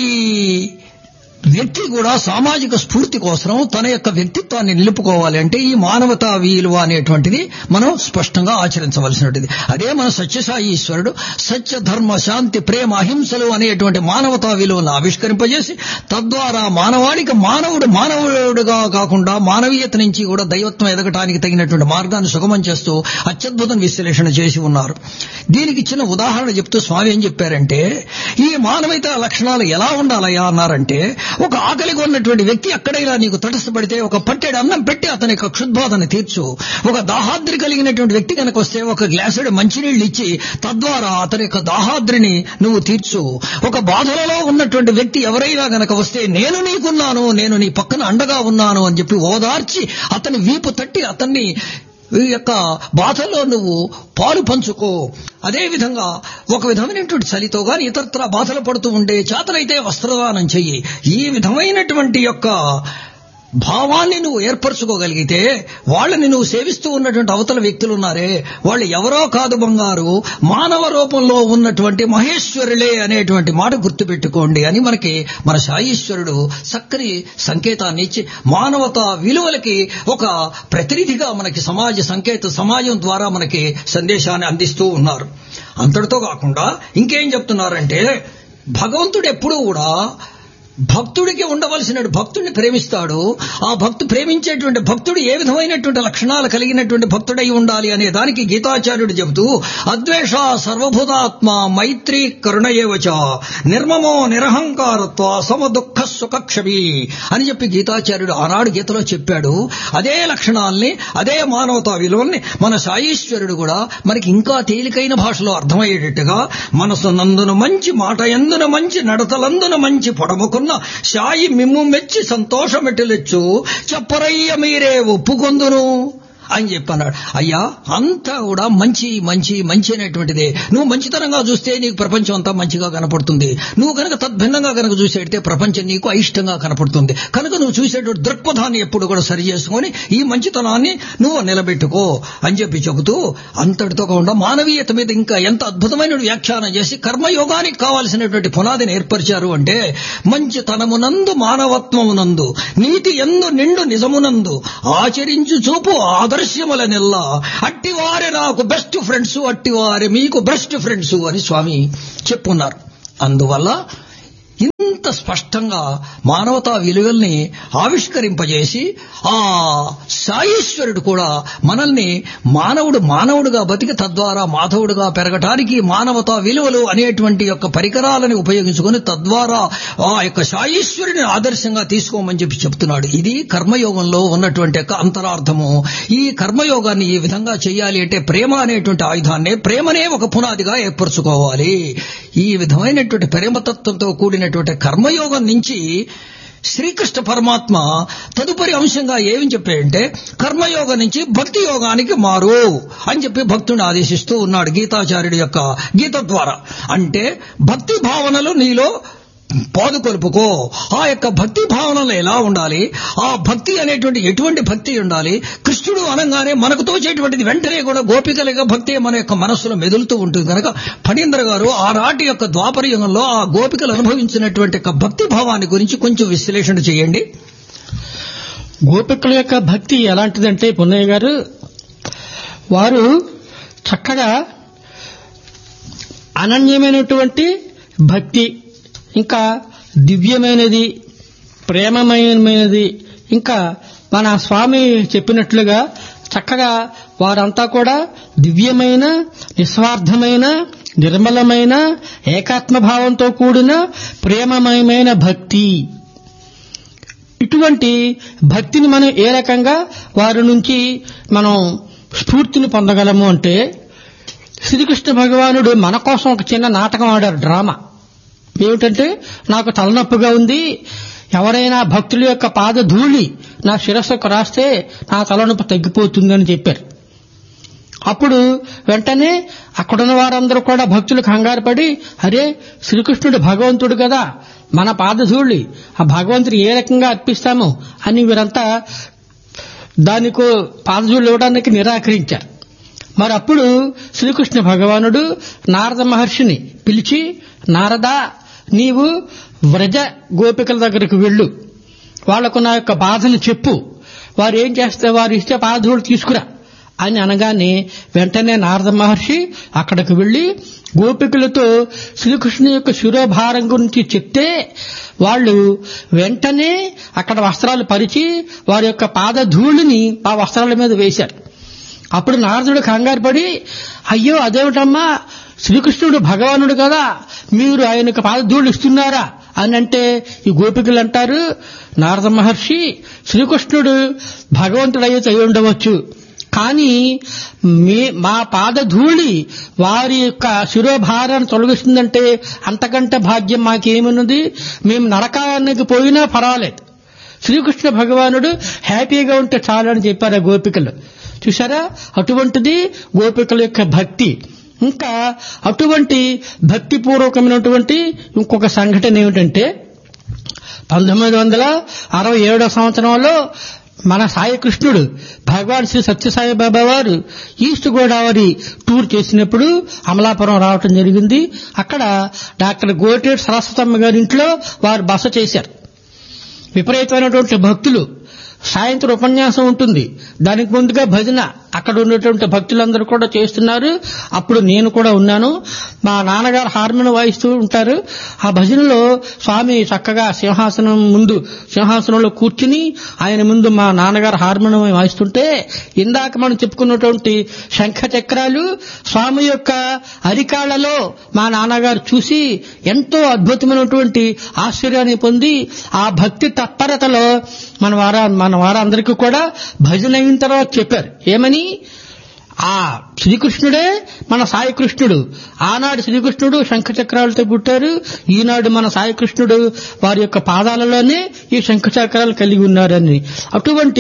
వ్యక్తి కూడా సామాజిక స్ఫూర్తి కోసం తన యొక్క వ్యక్తిత్వాన్ని నిలుపుకోవాలి అంటే ఈ మానవతా విలువ అనేటువంటిది మనం స్పష్టంగా ఆచరించవలసినటువంటిది. అదే మన సత్యసాయి ఈశ్వరుడు సత్య ధర్మ శాంతి ప్రేమ అహింసలు అనేటువంటి మానవతా విలువలను ఆవిష్కరింపజేసి తద్వారా మానవాళికి మానవుడు మానవుడుగా కాకుండా మానవీయత నుంచి కూడా దైవత్వం ఎదగటానికి తగినటువంటి మార్గాన్ని సుగమం చేస్తూ అత్యద్భుతం విశ్లేషణ చేసి ఉన్నారు. దీనికి చిన్న ఉదాహరణ చెప్తూ స్వామి ఏం చెప్పారంటే, ఈ మానవీయత లక్షణాలు ఎలా ఉండాలయ్యా అన్నారంటే, ఒక ఆకలిగా ఉన్నటువంటి వ్యక్తి ఎక్కడైనా నీకు తటస్థపడితే ఒక పట్టెడు అన్నం పెట్టి అతని యొక్క క్షుద్బాధను తీర్చు. ఒక దాహాద్రి కలిగినటువంటి వ్యక్తి కనుక వస్తే ఒక గ్లాసుడు మంచినీళ్లు ఇచ్చి తద్వారా అతని యొక్క దాహాద్రిని నువ్వు తీర్చు. ఒక బాధలలో ఉన్నటువంటి వ్యక్తి ఎవరైనా గనక వస్తే నేను నీకున్నాను, నేను నీ పక్కన అండగా ఉన్నాను అని చెప్పి ఓదార్చి అతని వీపు తట్టి అతన్ని ఈ యొక్క బాధల్లో నువ్వు పాలు పంచుకో. అదే విధంగా ఒక విధమైనటువంటి చలితో గాని ఇతరత్ర బాధలు పడుతూ ఉండే చేతనైతే వస్త్రదానం చెయ్యి. ఈ విధమైనటువంటి యొక్క భావాన్ని నువ్వు ఏర్పరచుకోగలిగితే వాళ్ళని నువ్వు సేవిస్తూ ఉన్నటువంటి అవతల వ్యక్తులు ఉన్నారే, వాళ్ళు ఎవరో కాదు బంగారు, మానవ రూపంలో ఉన్నటువంటి మహేశ్వరులే అనేటువంటి మాట గుర్తుపెట్టుకోండి అని మనకి మన సాయీశ్వరుడు చక్కని సంకేతాన్ని ఇచ్చి మానవతా విలువలకి ఒక ప్రతినిధిగా మనకి సమాజ సంకేత సమాజం ద్వారా మనకి సందేశాన్ని అందిస్తూ ఉన్నారు. అంతటితో కాకుండా ఇంకేం చెప్తున్నారంటే, భగవంతుడు ఎప్పుడూ కూడా భక్తుడికి ఉండవలసిన భక్తుడిని ప్రేమిస్తాడు. ఆ భక్తు ప్రేమించేటువంటి భక్తుడు ఏ విధమైనటువంటి లక్షణాలు కలిగినటువంటి భక్తుడై ఉండాలి అనే దానికి గీతాచార్యుడు చెబుతూ అద్వేష సర్వభూతాత్మ మైత్రి కరుణయేవచ నిర్మమో నిరహంకారత్వ సమ దుఃఖ సుఖక్షమి అని చెప్పి గీతాచార్యుడు ఆనాడు గీతలో చెప్పాడు. అదే లక్షణాల్ని అదే మానవతా విలువల్ని మన సాయీశ్వరుడు కూడా మనకి ఇంకా తేలికైన భాషలో అర్థమయ్యేటట్టుగా మనసు నందున మంచి మాట ఎందున మంచి నడతలందున మంచి పొడముకున్న శాయి మిమ్ము మెచ్చి సంతోషమెట్టులెచ్చు చెప్పరయ్య మీరే ఒప్పుకొందును అని చెప్పన్నాడు. అయ్యా అంతా కూడా మంచి మంచి మంచి అనేటువంటిదే. నువ్వు మంచితనంగా చూస్తే నీకు ప్రపంచం అంతా మంచిగా కనపడుతుంది. నువ్వు కనుక తద్భిన్నంగా కనుక చూసేడితే ప్రపంచం నీకు అయిష్టంగా కనపడుతుంది. కనుక నువ్వు చూసేటువంటి దృక్పథాన్ని ఎప్పుడు కూడా సరి చేసుకుని ఈ మంచితనాన్ని నువ్వు నిలబెట్టుకో అని చెప్పి చెబుతూ అంతటితో కాకుండా మానవీయత మీద ఇంకా ఎంత అద్భుతమైన వ్యాఖ్యానం చేసి కర్మయోగానికి కావాల్సినటువంటి పునాదిని ఏర్పరిచారు. అంటే మంచితనమునందు మానవత్వమునందు నీతి ఎందు నిండు నిజమునందు ఆచరించు చూపు ఆదర్శముల నెల్లా అట్టివారే నాకు బెస్ట్ ఫ్రెండ్స్ అట్టివారే మీకు బెస్ట్ ఫ్రెండ్స్ అని స్వామి చెప్పున్నారు. అందువల్ల ఇంత స్పష్టంగా మానవతా విలువల్ని ఆవిష్కరింపజేసి ఆ సాయీశ్వరుడు కూడా మనల్ని మానవుడు మానవుడుగా బతికి తద్వారా మాధవుడుగా పెరగటానికి మానవతా విలువలు అనేటువంటి యొక్క పరికరాలను ఉపయోగించుకొని తద్వారా ఆ యొక్క సాయీశ్వరుని ఆదర్శంగా తీసుకోమని చెప్పి చెప్తున్నాడు. ఇది కర్మయోగంలో ఉన్నటువంటి యొక్క అంతరార్థము. ఈ కర్మయోగాన్ని ఈ విధంగా చేయాలి అంటే ప్రేమ అనేటువంటి ఆయుధాన్ని ప్రేమనే ఒక పునాదిగా ఏర్పరచుకోవాలి. ఈ విధమైనటువంటి ప్రేమతత్వంతో కూడిన కర్మయోగం నుంచి శ్రీకృష్ణ పరమాత్మ తదుపరి అంశంగా ఏమని చెప్పాయంటే కర్మయోగం నుంచి భక్తి యోగానికి మారు అని చెప్పి భక్తుని ఆదేశిస్తూ ఉన్నాడు గీతాచార్యుడి యొక్క గీత ద్వారా. అంటే భక్తి భావనలు నీలో పాదుకొలుపుకో. ఆ యొక్క భక్తి భావనలు ఎలా ఉండాలి, ఆ భక్తి అనేటువంటి ఎటువంటి భక్తి ఉండాలి. కృష్ణుడు అనగానే మనకు తోచేటువంటిది వెంటనే కూడా గోపికలుగా భక్తి మన యొక్క మనస్సులో మెదులుతూ ఉంటుంది. కనుక ఫణీంద్ర గారు ఆనాటి యొక్క ద్వాపర యుగంలో ఆ గోపికలు అనుభవించినటువంటి భక్తి భావాన్ని గురించి కొంచెం విశ్లేషణ చేయండి. గోపికల యొక్క భక్తి ఎలాంటిదంటే పున్నయ్య గారు, వారు చక్కగా అనన్యమైనటువంటి భక్తి, ఇంకా దివ్యమైనది, ప్రేమమయమైనది, ఇంకా మన స్వామి చెప్పినట్లుగా చక్కగా వారంతా కూడా దివ్యమైన నిస్వార్థమైన నిర్మలమైన ఏకాత్మభావంతో కూడిన ప్రేమమయమైన భక్తి. ఇటువంటి భక్తిని మనం ఏ రకంగా వారి నుంచి మనం స్ఫూర్తిని పొందగలము అంటే, శ్రీకృష్ణ భగవానుడు మన కోసం ఒక చిన్న నాటకం ఆడారు, డ్రామా. ఏమిటంటే, నాకు తలనొప్పిగా ఉంది, ఎవరైనా భక్తుల యొక్క పాద ధూళి నా శిరస్సుకు రాస్తే నా తలనొప్పి తగ్గిపోతుందని చెప్పారు. అప్పుడు వెంటనే అక్కడున్న వారందరూ కూడా భక్తులు కంగారు పడి, అరే శ్రీకృష్ణుడు భగవంతుడు కదా, మన పాదధూళి ఆ భగవంతుడు ఏ రకంగా అర్పిస్తాము అని వీరంతా దానికో పాదధూళి ఇవ్వడానికి నిరాకరించారు. మరి అప్పుడు శ్రీకృష్ణ భగవానుడు నారద మహర్షిని పిలిచి, నారదా, నీవు వ్రజ గోపికల దగ్గరకు వెళ్ళు, వాళ్లకు నా యొక్క బాధను చెప్పు, వారు ఏం చేస్తే వారు ఇస్తే పాదధూళి తీసుకురా అని అనగానే వెంటనే నారద మహర్షి అక్కడికి వెళ్లి గోపికలతో శ్రీకృష్ణు యొక్క శిరోభారం గురించి చెప్తే వాళ్ళు వెంటనే అక్కడ వస్త్రాలు పరిచి వారి యొక్క పాదధూళిని ఆ వస్త్రాల మీద వేశారు. అప్పుడు నారదుడు కంగారు పడి, అయ్యో అదేమిటమ్మా, శ్రీకృష్ణుడు భగవానుడు కదా, మీరు ఆయనకు పాదధూళి ఇస్తున్నారా అని అంటే ఈ గోపికలు అంటారు, నారద మహర్షి, శ్రీకృష్ణుడు భగవంతుడయ్యే అయి ఉండవచ్చు, కానీ మీ మా పాదధూళి వారి యొక్క శిరోభారాన్ని తొలగిస్తుందంటే అంతకంటే భాగ్యం మాకేమున్నది, మేము నరకానికి పోయినా పర్వాలేదు, శ్రీకృష్ణ భగవానుడు హ్యాపీగా ఉంటే చాలని చెప్పారు ఆ గోపికలు. చూసారా, అటువంటిది గోపికల యొక్క భక్తి. ఇంకా అటువంటి భక్తిపూర్వకమైనటువంటి ఇంకొక సంఘటన ఏమిటంటే, పంతొమ్మిది వందల అరవై ఏడో సంవత్సరంలో మన సాయి కృష్ణుడు భగవాన్ శ్రీ సత్యసాయి బాబా వారు ఈస్ట్ గోదావరి టూర్ చేసినప్పుడు అమలాపురం రావటం జరిగింది. అక్కడ డాక్టర్ గోటేటి సరస్వతమ్మ గారి ఇంట్లో వారు బస చేశారు. విపరీతమైనటువంటి భక్తులు. సాయంత్రం ఉపన్యాసం ఉంటుంది, దానికి ముందుగా భజన. అక్కడ ఉన్నటువంటి భక్తులందరూ కూడా చేస్తున్నారు. అప్పుడు నేను కూడా ఉన్నాను. మా నాన్నగారు హార్మోని వాయిస్తూ ఉంటారు. ఆ భజనలో స్వామి చక్కగా సింహాసనం ముందు సింహాసనంలో కూర్చుని ఆయన ముందు మా నాన్నగారు హార్మోనియం వాయిస్తుంటే, ఇందాక మనం చెప్పుకున్నటువంటి శంఖ చక్రాలు స్వామి యొక్క అరికాళ్లలో మా నాన్నగారు చూసి ఎంతో అద్భుతమైనటువంటి ఆశ్చర్యాన్ని పొంది, ఆ భక్తి తత్పరతలో మన వారా మన వారందరికీ కూడా భజన అయిన తర్వాత చెప్పారు. ఏమని? ఆ శ్రీకృష్ణుడే మన సాయి కృష్ణుడు. ఆనాడు శ్రీకృష్ణుడు శంఖచక్రాలతో పుట్టారు, ఈనాడు మన సాయి కృష్ణుడు వారి యొక్క పాదాలలోనే ఈ శంఖచక్రాలు కలిగి ఉన్నారని. అటువంటి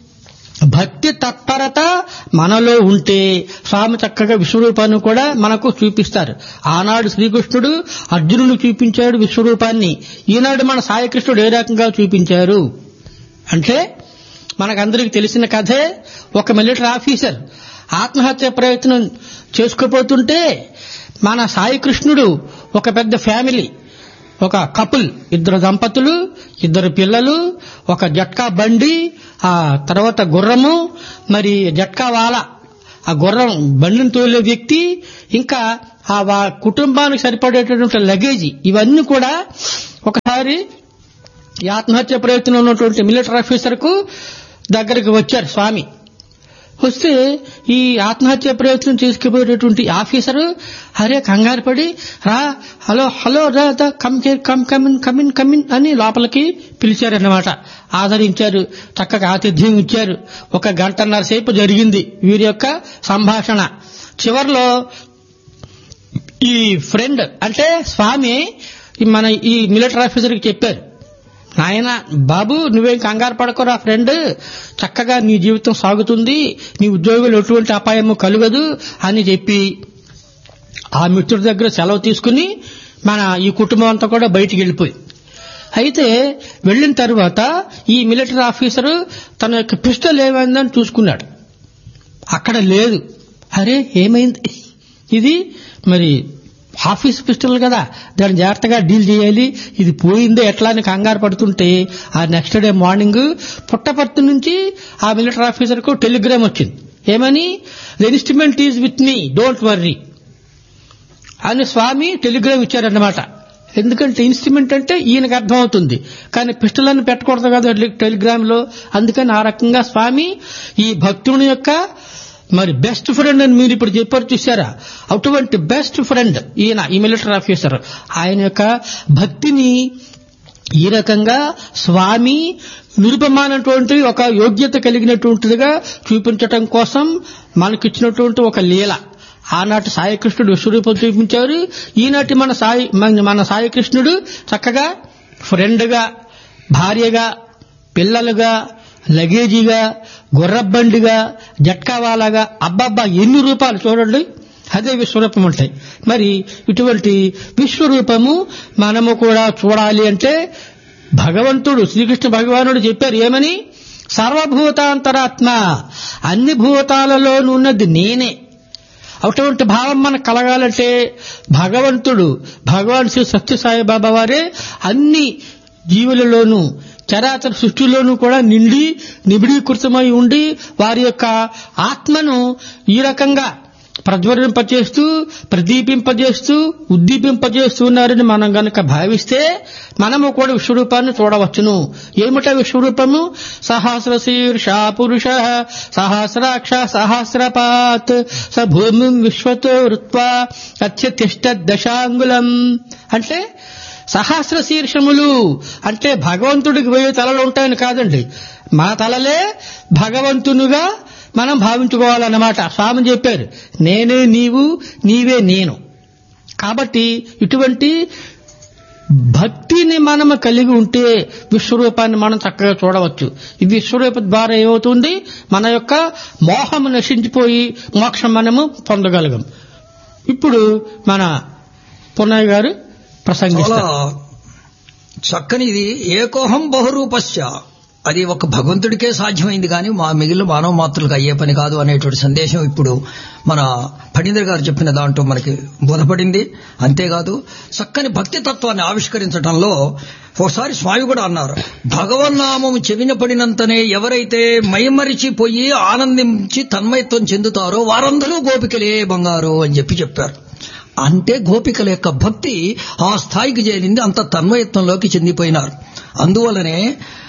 భక్తి తత్పరత మనలో ఉంటే స్వామి చక్కగా విశ్వరూపాన్ని కూడా మనకు చూపిస్తారు. ఆనాడు శ్రీకృష్ణుడు అర్జునుడు చూపించాడు విశ్వరూపాన్ని, ఈనాడు మన సాయి కృష్ణుడు ఏ రకంగా చూపించారు అంటే, మనకందరికి తెలిసిన కథే. ఒక మిలిటరీ ఆఫీసర్ ఆత్మహత్య ప్రయత్నం చేసుకోపోతుంటే మన సాయి కృష్ణుడు ఒక పెద్ద ఫ్యామిలీ, ఒక కపుల్, ఇద్దరు దంపతులు, ఇద్దరు పిల్లలు, ఒక జట్కా బండి, ఆ తర్వాత గుర్రము, మరి జట్కా వాల, ఆ గుర్రం బండిని తోలే వ్యక్తి, ఇంకా ఆ కుటుంబానికి సరిపడేటటువంటి లగేజీ, ఇవన్నీ కూడా ఒకసారి ఈ ఆత్మహత్య ప్రయత్నం ఉన్నటువంటి మిలిటరీ ఆఫీసర్ కు దగ్గరికి వచ్చారు స్వామి. వస్తే ఈ ఆత్మహత్య ప్రయత్నం చేసుకుపోయేటటువంటి ఆఫీసరు అరే కంగారు పడి, రా హలో హలో రా come come come in come in come in అని లోపలికి పిలిచారన్నమాట. ఆదరించారు, చక్కగా ఆతిథ్యం ఇచ్చారు. ఒక గంటన్నర సేపు జరిగింది వీరి యొక్క సంభాషణ. చివర్లో ఈ ఫ్రెండ్ అంటే స్వామి మన ఈ మిలిటరీ ఆఫీసర్కి చెప్పారు, నాయన బాబు నువ్వేం కంగారు పడకురా ఫ్రెండ్, చక్కగా నీ జీవితం సాగుతుంది, నీ ఉద్యోగులు ఎటువంటి అపాయము కలుగదు అని చెప్పి ఆ మిత్రుడి దగ్గర సెలవు తీసుకుని మన ఈ కుటుంబం అంతా కూడా బయటికి వెళ్ళిపోయి. అయితే వెళ్లిన తర్వాత ఈ మిలిటరీ ఆఫీసరు తన యొక్క పిస్టల్ ఏమైందని చూసుకున్నాడు. అక్కడ లేదు. అరే ఏమైంది, ఇది మరి ఆఫీస్ పిస్టల్ కదా, దాన్ని జాగ్రత్తగా డీల్ చేయాలి, ఇది పోయిందో ఎట్లా అని కంగారు పడుతుంటే ఆ నెక్స్ట్ డే మార్నింగ్ పుట్టపర్తి నుంచి ఆ మిలిటరీ ఆఫీసర్ కు టెలిగ్రామ్ వచ్చింది. ఏమని? The instrument is with me, don't worry అని స్వామి టెలిగ్రామ్ ఇచ్చారన్నమాట. ఎందుకంటే ఇన్స్ట్రుమెంట్ అంటే ఈయనకు అర్థం అవుతుంది, కానీ పిస్టల్ అని పెట్టకూడదు కదా టెలిగ్రామ్ లో. అందుకని ఆ రకంగా స్వామి ఈ భక్తుని యొక్క మరి బెస్ట్ ఫ్రెండ్ అని మీరు ఇప్పుడు చెప్పారు చూసారా, అటువంటి బెస్ట్ ఫ్రెండ్ ఈయన ఈ మిలిటరీ ఆఫీసర్. ఆయన యొక్క భక్తిని ఈ రకంగా స్వామి నిరుపమానటువంటి ఒక యోగ్యత కలిగినటువంటిదిగా చూపించటం కోసం మనకిచ్చినటువంటి ఒక లీల. ఆనాటి సాయి కృష్ణుడు విశ్వరూపం చూపించారు, ఈనాటి మన సాయి మన సాయి కృష్ణుడు చక్కగా ఫ్రెండ్గా, భార్యగా, పిల్లలుగా, లగేజీగా, గుర్రబండిగా, జట్కావాలాగా, అబ్బబ్బా ఎన్ని రూపాలు చూడండి, అదే విశ్వరూపం ఉంటాయి. మరి ఇటువంటి విశ్వరూపము మనము కూడా చూడాలి అంటే భగవంతుడు శ్రీకృష్ణ భగవానుడు చెప్పారు ఏమని? సర్వభూతాంతరాత్మ, అన్ని భూతాలలోనూ ఉన్నది నేనే. అటువంటి భావం మనకు కలగాలంటే భగవంతుడు భగవాన్ శ్రీ సత్యసాయి బాబా వారే అన్ని జీవులలోనూ చరాచర సృష్టిలోనూ కూడా నిండి నిబిడీకృతమై ఉండి వారి యొక్క ఆత్మను ఈ రకంగా ప్రజ్వలింపజేస్తూ, ప్రదీపింపజేస్తూ, ఉద్దీపింపజేస్తూ ఉన్నారని మనం గనక భావిస్తే మనము కూడా విశ్వరూపాన్ని చూడవచ్చును. ఏమిటా విశ్వరూపము? సహస్ర శీర్ష పురుష సహస్రాక్ష సహస్రపాత్ స భూమి విశ్వతో ఋత్వా అత్యతిష్ట దశాంగులం అంటే సహస్ర శీర్షములు అంటే భగవంతుడికి వెయ్యి తలలు ఉంటాయని కాదండి, మా తలలే భగవంతునిగా మనం భావించుకోవాలన్నమాట. స్వామి చెప్పారు, నేనే నీవు, నీవే నేను. కాబట్టి ఇటువంటి భక్తిని మనము కలిగి ఉంటే విశ్వరూపాన్ని మనం చక్కగా చూడవచ్చు. ఈ విశ్వరూప ద్వారా ఏమవుతుంది, మన యొక్క మోహము నశించిపోయి మోక్షం మనము పొందగలగం. ఇప్పుడు మన పున్నయ్య గారు ప్రసంగిస్తారు. చక్కనిది. ఏకోహం బహురూపస్య, అది ఒక భగవంతుడికే సాధ్యమైంది కానీ మా మిగిలిన మానవ మాత్రులకు అయ్యే పని కాదు అనేటువంటి సందేశం ఇప్పుడు మన ఫణీంద్ర గారు చెప్పిన దాంట్లో మనకి బోధపడింది. అంతేకాదు చక్కని భక్తి తత్వాన్ని ఆవిష్కరించడంలో ఒకసారి స్వామి కూడా అన్నారు, భగవన్నామము చెవిన పడినంతనే ఎవరైతే మైమరిచిపోయి ఆనందించి తన్మయత్వం చెందుతారో వారందరూ గోపికలే బంగారు అని చెప్పి చెప్పారు. అంటే గోపికల యొక్క భక్తి ఆ స్థాయికి చేరింది, అంత తన్మయత్వంలోకి చెందిపోయినారు. అందువల్లనే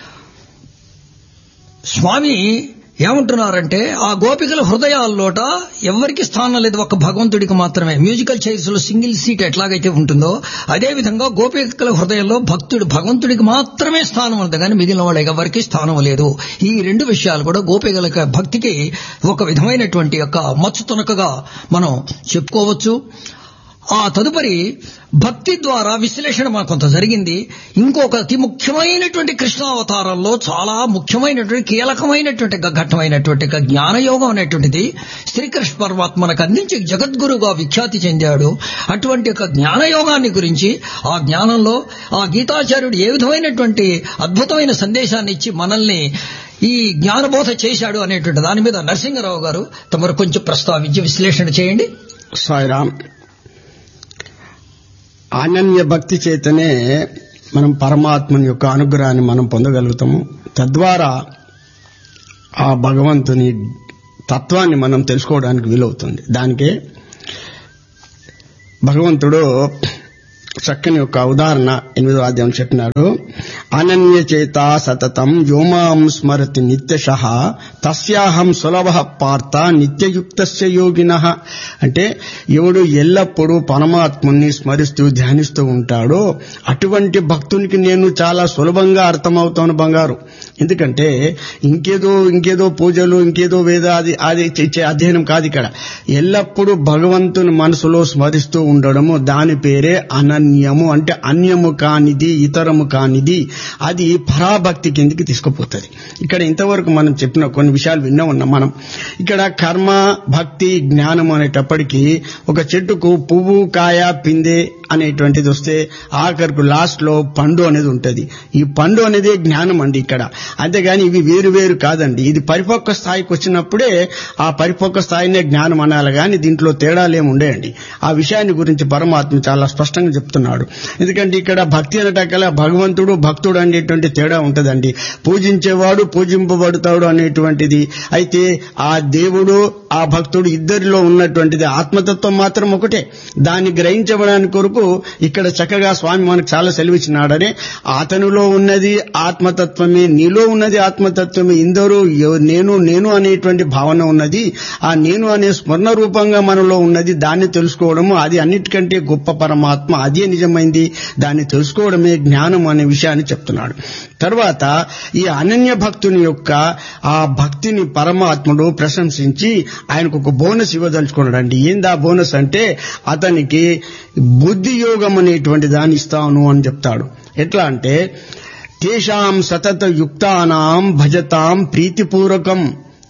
స్వామి ఏమంటున్నారంటే ఆ గోపికల హృదయాల్లోట ఎవరికి స్థానం లేదు, ఒక భగవంతుడికి మాత్రమే. మ్యూజికల్ చైర్స్ లో సింగిల్ సీట్ ఎట్లాగైతే ఉంటుందో అదే విధంగా గోపికల హృదయంలో భక్తుడు భగవంతుడికి మాత్రమే స్థానం ఉంది, కానీ మిగిలిన వాళ్ళకి ఎవరికి స్థానం లేదు. ఈ రెండు విషయాలు కూడా గోపికల భక్తికి ఒక విధమైనటువంటి యొక్క మచ్చు తునకగా మనం చెప్పుకోవచ్చు. ఆ తదుపరి భక్తి ద్వారా విశ్లేషణ మనకు కొంత జరిగింది. ఇంకొక అతి ముఖ్యమైనటువంటి కృష్ణావతారంలో చాలా ముఖ్యమైనటువంటి కీలకమైనటువంటి ఘట్టమైనటువంటి జ్ఞానయోగం అనేటువంటిది శ్రీకృష్ణ పరమాత్మ మనకు అందించి జగద్గురుగా విఖ్యాతి చెందాడు. అటువంటి ఒక జ్ఞానయోగాన్ని గురించి, ఆ జ్ఞానంలో ఆ గీతాచార్యుడు ఏ విధమైనటువంటి అద్భుతమైన సందేశాన్ని ఇచ్చి మనల్ని ఈ జ్ఞానబోధ చేశాడు అనేటువంటి దాని మీద నరసింహరావు గారు తమరు కొంచెం ప్రస్తావించి విశ్లేషణ చేయండి. సాయిరామ్. అనన్య భక్తి చేతనే మనం పరమాత్మని యొక్క అనుగ్రహాన్ని మనం పొందగలుగుతాము. తద్వారా ఆ భగవంతుని తత్వాన్ని మనం తెలుసుకోవడానికి వీలవుతుంది. దానికే భగవంతుడు చక్కని ఒక ఉదాహరణ ఎనిమిదో అధ్యాయం చెప్పినాడు. అనన్య చేత సతతం వ్యోమాం స్మరతి నిత్యశః తస్యాహం సులభ పార్థ నిత్యయుక్తస్య యోగినః. అంటే ఎవడు ఎల్లప్పుడూ పరమాత్ముని స్మరిస్తూ ధ్యానిస్తూ ఉంటాడో అటువంటి భక్తునికి నేను చాలా సులభంగా అర్థమవుతాను బంగారు. ఎందుకంటే ఇంకేదో ఇంకేదో పూజలు ఇంకేదో వేద అది అది అధ్యయనం కాదు. ఇక్కడ ఎల్లప్పుడూ భగవంతుని మనసులో స్మరిస్తూ ఉండడము, దాని పేరే అనన్యము. అంటే అన్యము కానిది, ఇతరము కానిది, అది పరాభక్తి కిందికి తీసుకుపోతుంది. ఇక్కడ ఇంతవరకు మనం చెప్పిన కొన్ని విషయాలు విన్నా ఉన్నాం మనం. ఇక్కడ కర్మ, భక్తి, జ్ఞానం అనేటప్పటికీ ఒక చెట్టుకు పువ్వు, కాయ, పిందె అనేటువంటిది వస్తే ఆఖరికి లాస్ట్ లో పండు అనేది ఉంటది. ఈ పండు అనేది జ్ఞానం అండి ఇక్కడ. అంతేగాని ఇవి వేరు వేరు కాదండి. ఇది పరిపక్వ స్థాయికి వచ్చినప్పుడే ఆ పరిపక్వ స్థాయినే జ్ఞానం అనాలి, కానీ దీంట్లో తేడాలేమి ఉండేయండి. ఆ విషయాన్ని గురించి పరమాత్మ చాలా స్పష్టంగా చెప్తున్నాడు. ఎందుకంటే ఇక్కడ భక్తి అనటకల భగవంతుడు భక్తుడు అనేటువంటి తేడా ఉంటదండి. పూజించేవాడు పూజింపబడతాడు అనేటువంటిది. అయితే ఆ దేవుడు ఆ భక్తుడు ఇద్దరిలో ఉన్నటువంటిది ఆత్మతత్వం మాత్రం ఒకటే. దాన్ని గ్రహించబడానికి కొరకు ఇక్కడ చక్కగా స్వామి మనకు చాలా సెలవిచ్చినాడని, అతనిలో ఉన్నది ఆత్మతత్వమే, నీలో ఉన్నది ఆత్మతత్వమే, ఇందరూ నేను నేను అనేటువంటి భావన ఉన్నది. ఆ నేను అనే స్మరణ రూపంగా మనలో ఉన్నది. దాన్ని తెలుసుకోవడము అది అన్నిటికంటే గొప్ప పరమాత్మ, అదే నిజమైంది. దాన్ని తెలుసుకోవడమే జ్ఞానం అనే విషయాన్ని చెప్తున్నాడు. తర్వాత ఈ అనన్య భక్తుని యొక్క ఆ భక్తిని పరమాత్ముడు ప్రశంసించి ఆయనకు ఒక బోనస్ ఇవ్వదలుచుకున్నాడండి. ఏందా బోనస్ అంటే అతనికి బుద్ధి యోగం అనేటువంటి దాన్ని ఇస్తాను అని చెప్తాడు. ఎట్లా అంటే తేషాం సతత యుక్తానాం భజతాం ప్రీతిపూర్వకం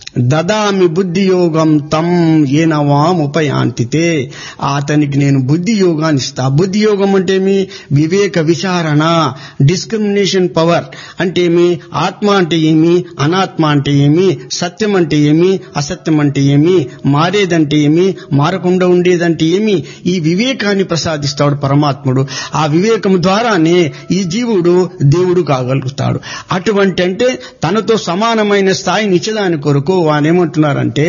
దదామి బుద్ధి యోగం తం ఏనవాం ఉపయాంతితే. అతనికి నేను బుద్ధి యోగాన్ని ఇస్తా. బుద్ధి యోగం అంటే ఏమి? వివేక విచారణ, డిస్క్రిమినేషన్ పవర్ అంటే ఏమి? ఆత్మ అంటే ఏమి, అనాత్మ అంటే ఏమి, సత్యం అంటే ఏమి, అసత్యం అంటే ఏమి, మారేదంటే ఏమి, మారకుండా ఉండేదంటే ఏమి, ఈ వివేకాన్ని ప్రసాదిస్తాడు పరమాత్ముడు. ఆ వివేకం ద్వారానే ఈ జీవుడు దేవుడు కాగలుగుతాడు. అటువంటి అంటే తనతో సమానమైన స్థాయిని ఇచ్చేదాని కొరకు వానేమంటున్నారంటే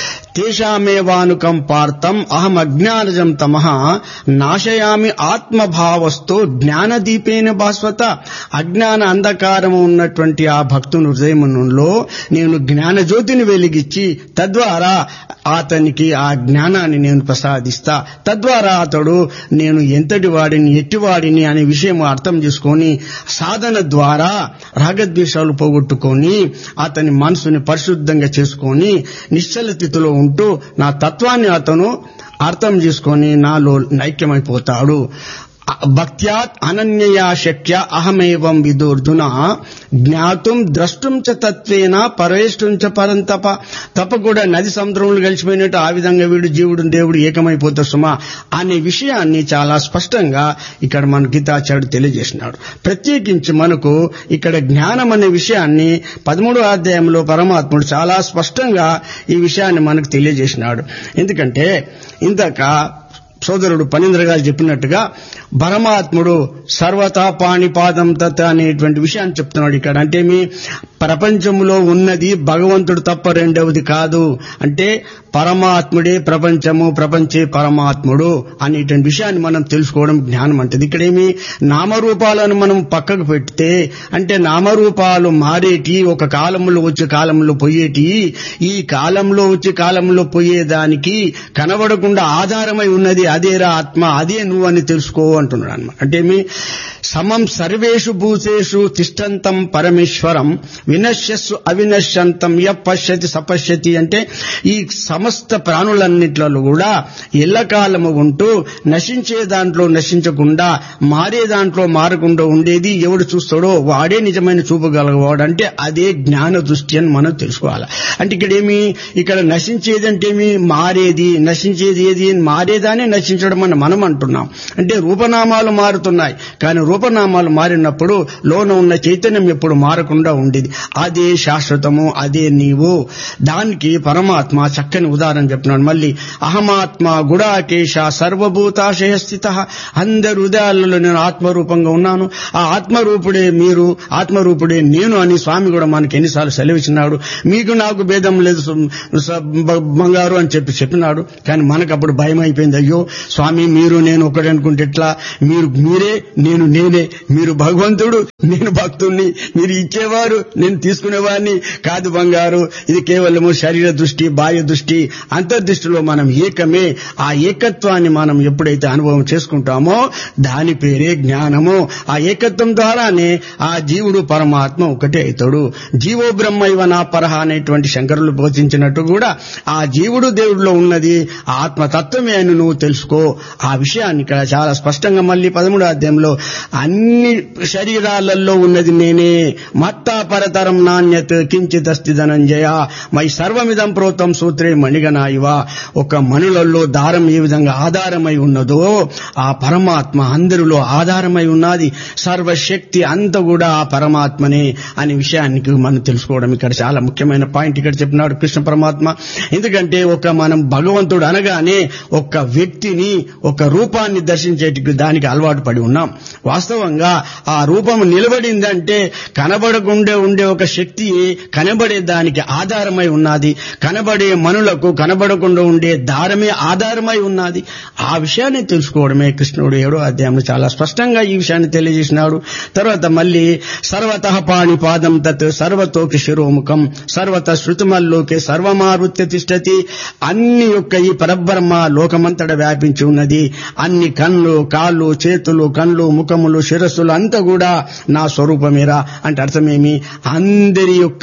తేషామేవానుకం పార్థం అహం అజ్ఞానజం తమః నాశయామి ఆత్మభావస్తో జ్ఞానదీపేన భాస్వత. అజ్ఞాన అంధకారము ఉన్నటువంటి ఆ భక్తుని హృదయములో నేను జ్ఞానజ్యోతిని వెలిగించి తద్వారా అతనికి ఆ జ్ఞానాన్ని నేను ప్రసాదిస్తా. తద్వారా అతడు నేను ఎంతటి వాడిని ఎట్టివాడిని అనే విషయం అర్థం చేసుకొని సాధన ద్వారా రాగద్వేషాలు పోగొట్టుకొని అతని మనసుని పరిశుద్ధంగా చేసుకొని నిశ్చల స్థితిలో ఉంటూ నా తత్వాన్ని అతను అర్థం చేసుకొని నాలో నైక్యమైపోతాడు. భక్త్యాత్ అనన్యయా శక్య అహమేవం విదూర్జున జ్ఞాతుం ద్రష్టుం చ తత్వేన పరేష్టం చ పరంతప. తప్ప కూడా నది సముద్రంలో కలిసిపోయినట్టు ఆ విధంగా వీడు జీవుడు దేవుడు ఏకమైపోతారు సుమా అనే విషయాన్ని చాలా స్పష్టంగా ఇక్కడ మన గీతాచార్యుడు తెలియజేసినాడు. ప్రత్యేకించి మనకు ఇక్కడ జ్ఞానం అనే విషయాన్ని పదమూడో అధ్యాయంలో పరమాత్ముడు చాలా స్పష్టంగా ఈ విషయాన్ని మనకు తెలియజేసినాడు. ఎందుకంటే ఇందాక సోదరుడు పనీంద్ర గారు చెప్పినట్టుగా పరమాత్ముడు సర్వతా పాణిపాదం తత్ అనేటువంటి విషయాన్ని చెప్తున్నాడు ఇక్కడ. అంటే మీ ప్రపంచంలో ఉన్నది భగవంతుడు తప్ప రెండవది కాదు. అంటే పరమాత్ముడే ప్రపంచము, ప్రపంచే పరమాత్ముడు అనేటువంటి విషయాన్ని మనం తెలుసుకోవడం జ్ఞానం అంటది. ఇక్కడేమి నామరూపాలను మనం పక్కకు పెడితే అంటే నామరూపాలు మారేటి, ఒక కాలంలో వచ్చే కాలంలో పోయేటి, ఈ కాలంలో వచ్చే కాలంలో పోయేదానికి కనబడకుండా ఆధారమై ఉన్నది అదేరా ఆత్మ, అదే నువ్వు అని తెలుసుకో అంటున్నాడు అన్నమాట. అంటే మీ సమం సర్వేషు భూతేషు తిష్టంతం పరమేశ్వరం వినశ్యస్సు అవినశ్యంతం య పశ్యతి సపశ్యతి. అంటే ఈ సమస్త ప్రాణులన్నిట్లలో కూడా ఎల్లకాలము ఉంటూ నశించే దాంట్లో నశించకుండా మారే దాంట్లో మారకుండా ఉండేది ఎవడు చూస్తాడో వాడే నిజమైన చూపగలవాడు. అంటే అదే జ్ఞాన దృష్టి అని మనం తెలుసుకోవాలి. అంటే ఇక్కడేమి ఇక్కడ నశించేది అంటే ఏమి మారేది, నశించేది ఏది మారేదానే నశించడం అని మనం అంటున్నాం. అంటే రూపనామాలు మారుతున్నాయి కానీ రూపనామాలు మారినప్పుడు లోన ఉన్న చైతన్యం ఎప్పుడు మారకుండా ఉండేది. అదే శాశ్వతము, అదే నీవు. దానికి పరమాత్మ చక్కని ఉదాహరణ చెప్తున్నాడు. మళ్ళీ అహమాత్మ గుడాకేశ సర్వభూతాశయ స్థిత. అందరి హృదయాలలో నేను ఆత్మరూపంగా ఉన్నాను, ఆ ఆత్మరూపుడే మీరు, ఆత్మరూపుడే నేను అని స్వామి కూడా మనకి ఎన్నిసార్లు సెలవిచ్చినాడు. మీకు నాకు భేదం లేదు బంగారు అని చెప్పి చెప్పినాడు. కానీ మనకు అప్పుడు భయం అయిపోయింది. అయ్యో స్వామి మీరు నేను ఒకటి అనుకుంటే ఎట్లా, మీరు మీరే నేను నేనే, మీరు భగవంతుడు నేను భక్తుణ్ణి, మీరు ఇచ్చేవారు నేను తీసుకునేవాడిని కాదు బంగారు. ఇది కేవలము శరీర దృష్టి, బాహ్య దృష్టి, అంతర్దృష్టిలో మనం ఏకమే. ఆ ఏకత్వాన్ని మనం ఎప్పుడైతే అనుభవం చేసుకుంటామో దాని పేరే జ్ఞానము. ఆ ఏకత్వం ద్వారానే ఆ జీవుడు పరమాత్మ ఒకటే అవుతాడు. జీవో బ్రహ్మైవ నా పరహ అనేటువంటి శంకరులు బోధించినట్టు కూడా ఆ జీవుడు దేవుడిలో ఉన్నది ఆత్మతత్వమే అని నువ్వు తెలుసుకో. ఆ విషయాన్ని ఇక్కడ చాలా స్పష్టంగా మళ్ళీ పదమూడో అధ్యాయంలో అన్ని శరీరాలలో ఉన్నది నేనే, మత్తా పరతరం నాణ్యత్ కించిత్ అస్తి ధనంజయ మై సర్వమిదం ప్రోతం సూత్రే మణిగణ ఇవ. ఒక మణులలో దారం ఏ విధంగా ఆధారమై ఉన్నదో ఆ పరమాత్మ అందరిలో ఆధారమై ఉన్నది. సర్వశక్తి అంత కూడా ఆ పరమాత్మనే అనే విషయానికి మనం తెలుసుకోవడం ఇక్కడ చాలా ముఖ్యమైన పాయింట్ ఇక్కడ చెప్పినాడు కృష్ణ పరమాత్మ. ఎందుకంటే ఒక మనం భగవంతుడు అనగానే ఒక వ్యక్తిని, ఒక రూపాన్ని దర్శించేటికి దానికి అలవాటు పడి ఉన్నాం. వాస్తవంగా ఆ రూపం నిలబడిందంటే కనబడకుండా ఉండే ఒక శక్తి కనబడే దానికి ఆధారమై ఉన్నది. కనబడే మనులకు కనబడకుండా ఉండే దారమే ఆధారమై ఉన్నది. ఆ విషయాన్ని తెలుసుకోవడమే కృష్ణుడు ఏడో అధ్యాయంలో చాలా స్పష్టంగా ఈ విషయాన్ని తెలియజేసినాడు. తర్వాత మళ్ళీ సర్వతః పాణిపాదం తత్ సర్వతోకి శిరోముఖం సర్వత శృతిమల్లోకే సర్వమారుత్య తిష్టతి. అన్ని యొక్క ఈ పరబ్రహ్మ లోకమంతట వ్యాపించి ఉన్నది. అన్ని కళ్ళు, కాళ్ళు, చేతులు, కళ్ళు, ముఖములు, శిరస్సులు అంతా కూడా నా స్వరూపమేరా. అంటే అర్థమేమి, అందరి యొక్క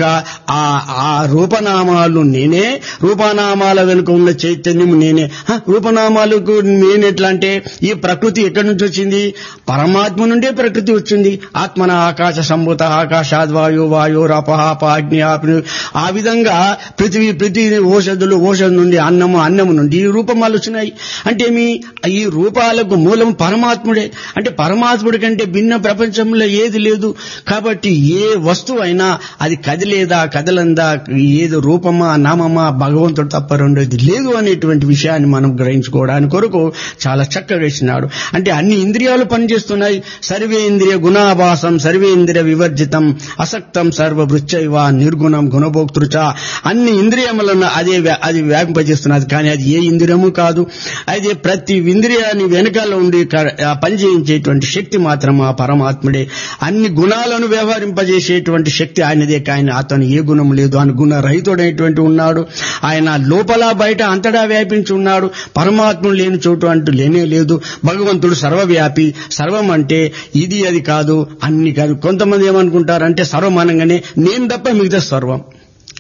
ఆ రూపనామాలు నేనే, రూపనామాల వెనుక ఉన్న చైతన్యం నేనే. రూపనామాలకు నేనెట్లా అంటే ఈ ప్రకృతి ఎక్కడి నుంచి వచ్చింది? పరమాత్మ నుండే ప్రకృతి వచ్చింది. ఆత్మన ఆకాశ సంభూత ఆకాశాద్వాయు వాయోరపహాప అగ్ని ఆపి ఆ విధంగా పృథివీ పృథివీ ఓషధులు, ఓషధ నుండి అన్నము, అన్నము నుండి ఈ రూపమాలు వచ్చినాయి. అంటే మీ ఈ రూపాలకు మూలం పరమాత్ముడే. అంటే పరమాత్ముడి కంటే భిన్న ప్రపంచంలో ఏది లేదు. కాబట్టి ఏ వస్తువు అయినా అది కదిలేదా కదలందా, ఏది రూపమా నామమా భగవంతుడు తప్ప రెండోది లేదు అనేటువంటి విషయాన్ని మనం గ్రహించుకోవడానికి కొరకు చాలా చక్కగా ఇచ్చినాడు. అంటే అన్ని ఇంద్రియాలు పనిచేస్తున్నాయి. సర్వేంద్రియ గుణాభాసం సర్వేంద్రియ వివర్జితం అసక్తం సర్వభృచ్చైవ నిర్గుణం గుణభోక్తృచ. అన్ని ఇంద్రియములను అదే అది వ్యాపింపజేస్తున్నది. కానీ అది ఏ ఇంద్రియము కాదు. అయితే ప్రతి ఇంద్రియాన్ని వెనకాల ఉండి పనిచేయించేటువంటి శక్తి మాత్రం ఆ పరమాత్ముడే. అన్ని గుణాలను వ్యవహరింపజేసేటువంటి శక్తి ఆయనదే. కానీ అతను ఏ గుణం లేదు, ఆయన గుణ రహితుడైనటువంటి ఉన్నాడు. ఆయన లోపల బయట అంతటా వ్యాపించి ఉన్నాడు. పరమాత్ముడు లేని చోటు అంటూ లేనే లేదు. భగవంతుడు సర్వవ్యాపి. సర్వం అంటే ఇది అది కాదు, అన్ని కాదు. కొంతమంది ఏమనుకుంటారంటే సర్వం అనగానే నేను తప్ప మిగతా సర్వం.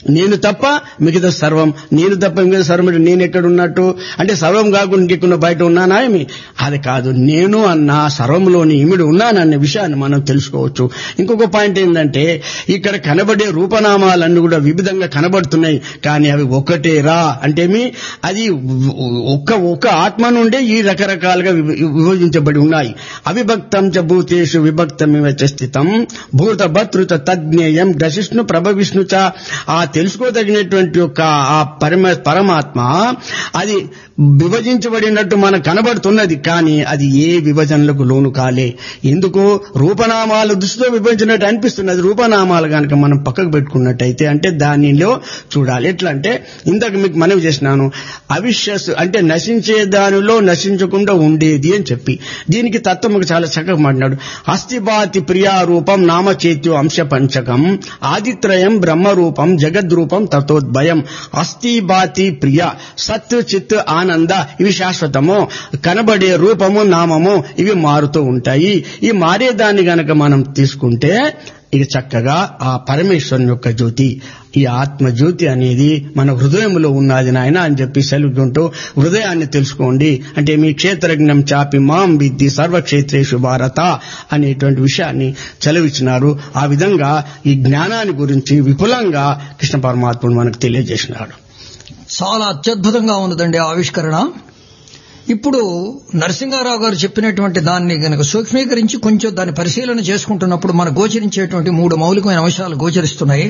నేను తప్ప మిగతా సర్వం, నేను తప్ప మిగతా సర్వం నేను ఎక్కడ ఉన్నట్టు అంటే సర్వం కాకుండా ఇంకెక్కడ బయట ఉన్నానా ఏమి? అది కాదు, నేను అన్న సర్వంలోని ఇమిడి ఉన్నానన్న విషయాన్ని మనం తెలుసుకోవచ్చు. ఇంకొక పాయింట్ ఏంటంటే ఇక్కడ కనబడే రూపనామాలన్నీ కూడా వివిధంగా కనబడుతున్నాయి, కానీ అవి ఒకటేరా అంటేమి అది ఒక్క ఒక్క ఆత్మ నుండే ఈ రకరకాలుగా విభజించబడి ఉన్నాయి. అవిభక్తం చ భూతేషు విభక్తమివ చ స్థితం భూత భతృత తజ్ఞేయం గ్రసిష్ణు ప్రభ విష్ణు చ. ఆ తెలుసుకోదగినటువంటి యొక్క ఆ పరమ పరమాత్మ అది విభజించబడినట్టు మనకు కనబడుతున్నది, కానీ అది ఏ విభజనలకు లోను కాలే. ఎందుకు? రూపనామాల దృష్టితో విభజించినట్టు అనిపిస్తున్నది. రూపనామాలు కనుక మనం పక్కకు పెట్టుకున్నట్టయితే అంటే దానిలో చూడాలి. ఎట్లా అంటే ఇంతకు మీకు మనవి చేసినాను, అవిశ్వస్ అంటే నశించే దానిలో నశించకుండా ఉండేది అని చెప్పి దీనికి తత్వముకు చాలా చక్కగా మాట్లాడు. అస్థిబాతి ప్రియారూపం నామచేత్యో అంశ పంచకం ఆదిత్రయం బ్రహ్మరూపం జగద్రూపం తతోద్భయం. అస్థిబాతి ప్రియ సత్ చిత్ ఆనంద ఇవి శాశ్వతము, కనబడే రూపము నామము ఇవి మారుతూ ఉంటాయి. ఈ మారేదాన్ని గనక మనం తీసుకుంటే ఇక చక్కగా ఆ పరమేశ్వరుని యొక్క జ్యోతి, ఈ ఆత్మజ్యోతి అనేది మన హృదయంలో ఉన్నది నాయన అని చెప్పి సెలవుకుంటూ హృదయాన్ని తెలుసుకోండి అంటే మీ క్షేత్రజ్ఞం చాపి మాం విద్ధి సర్వక్షేత్రేషు భారత అనేటువంటి విషయాన్ని చెలవిచ్చినారు. ఆ విధంగా ఈ జ్ఞానాన్ని గురించి విపులంగా కృష్ణ పరమాత్ముడు మనకు తెలియజేసినాడు. చాలా అత్యద్భుతంగా ఉన్నదండి ఆవిష్కరణ. ఇప్పుడు నరసింహారావు గారు చెప్పినటువంటి దాన్ని కనుక సూక్ష్మీకరించి కొంచెం దాన్ని పరిశీలన చేసుకుంటున్నప్పుడు మనకు గోచరించేటువంటి మూడు మౌలికమైన అంశాలు గోచరిస్తున్నాయి.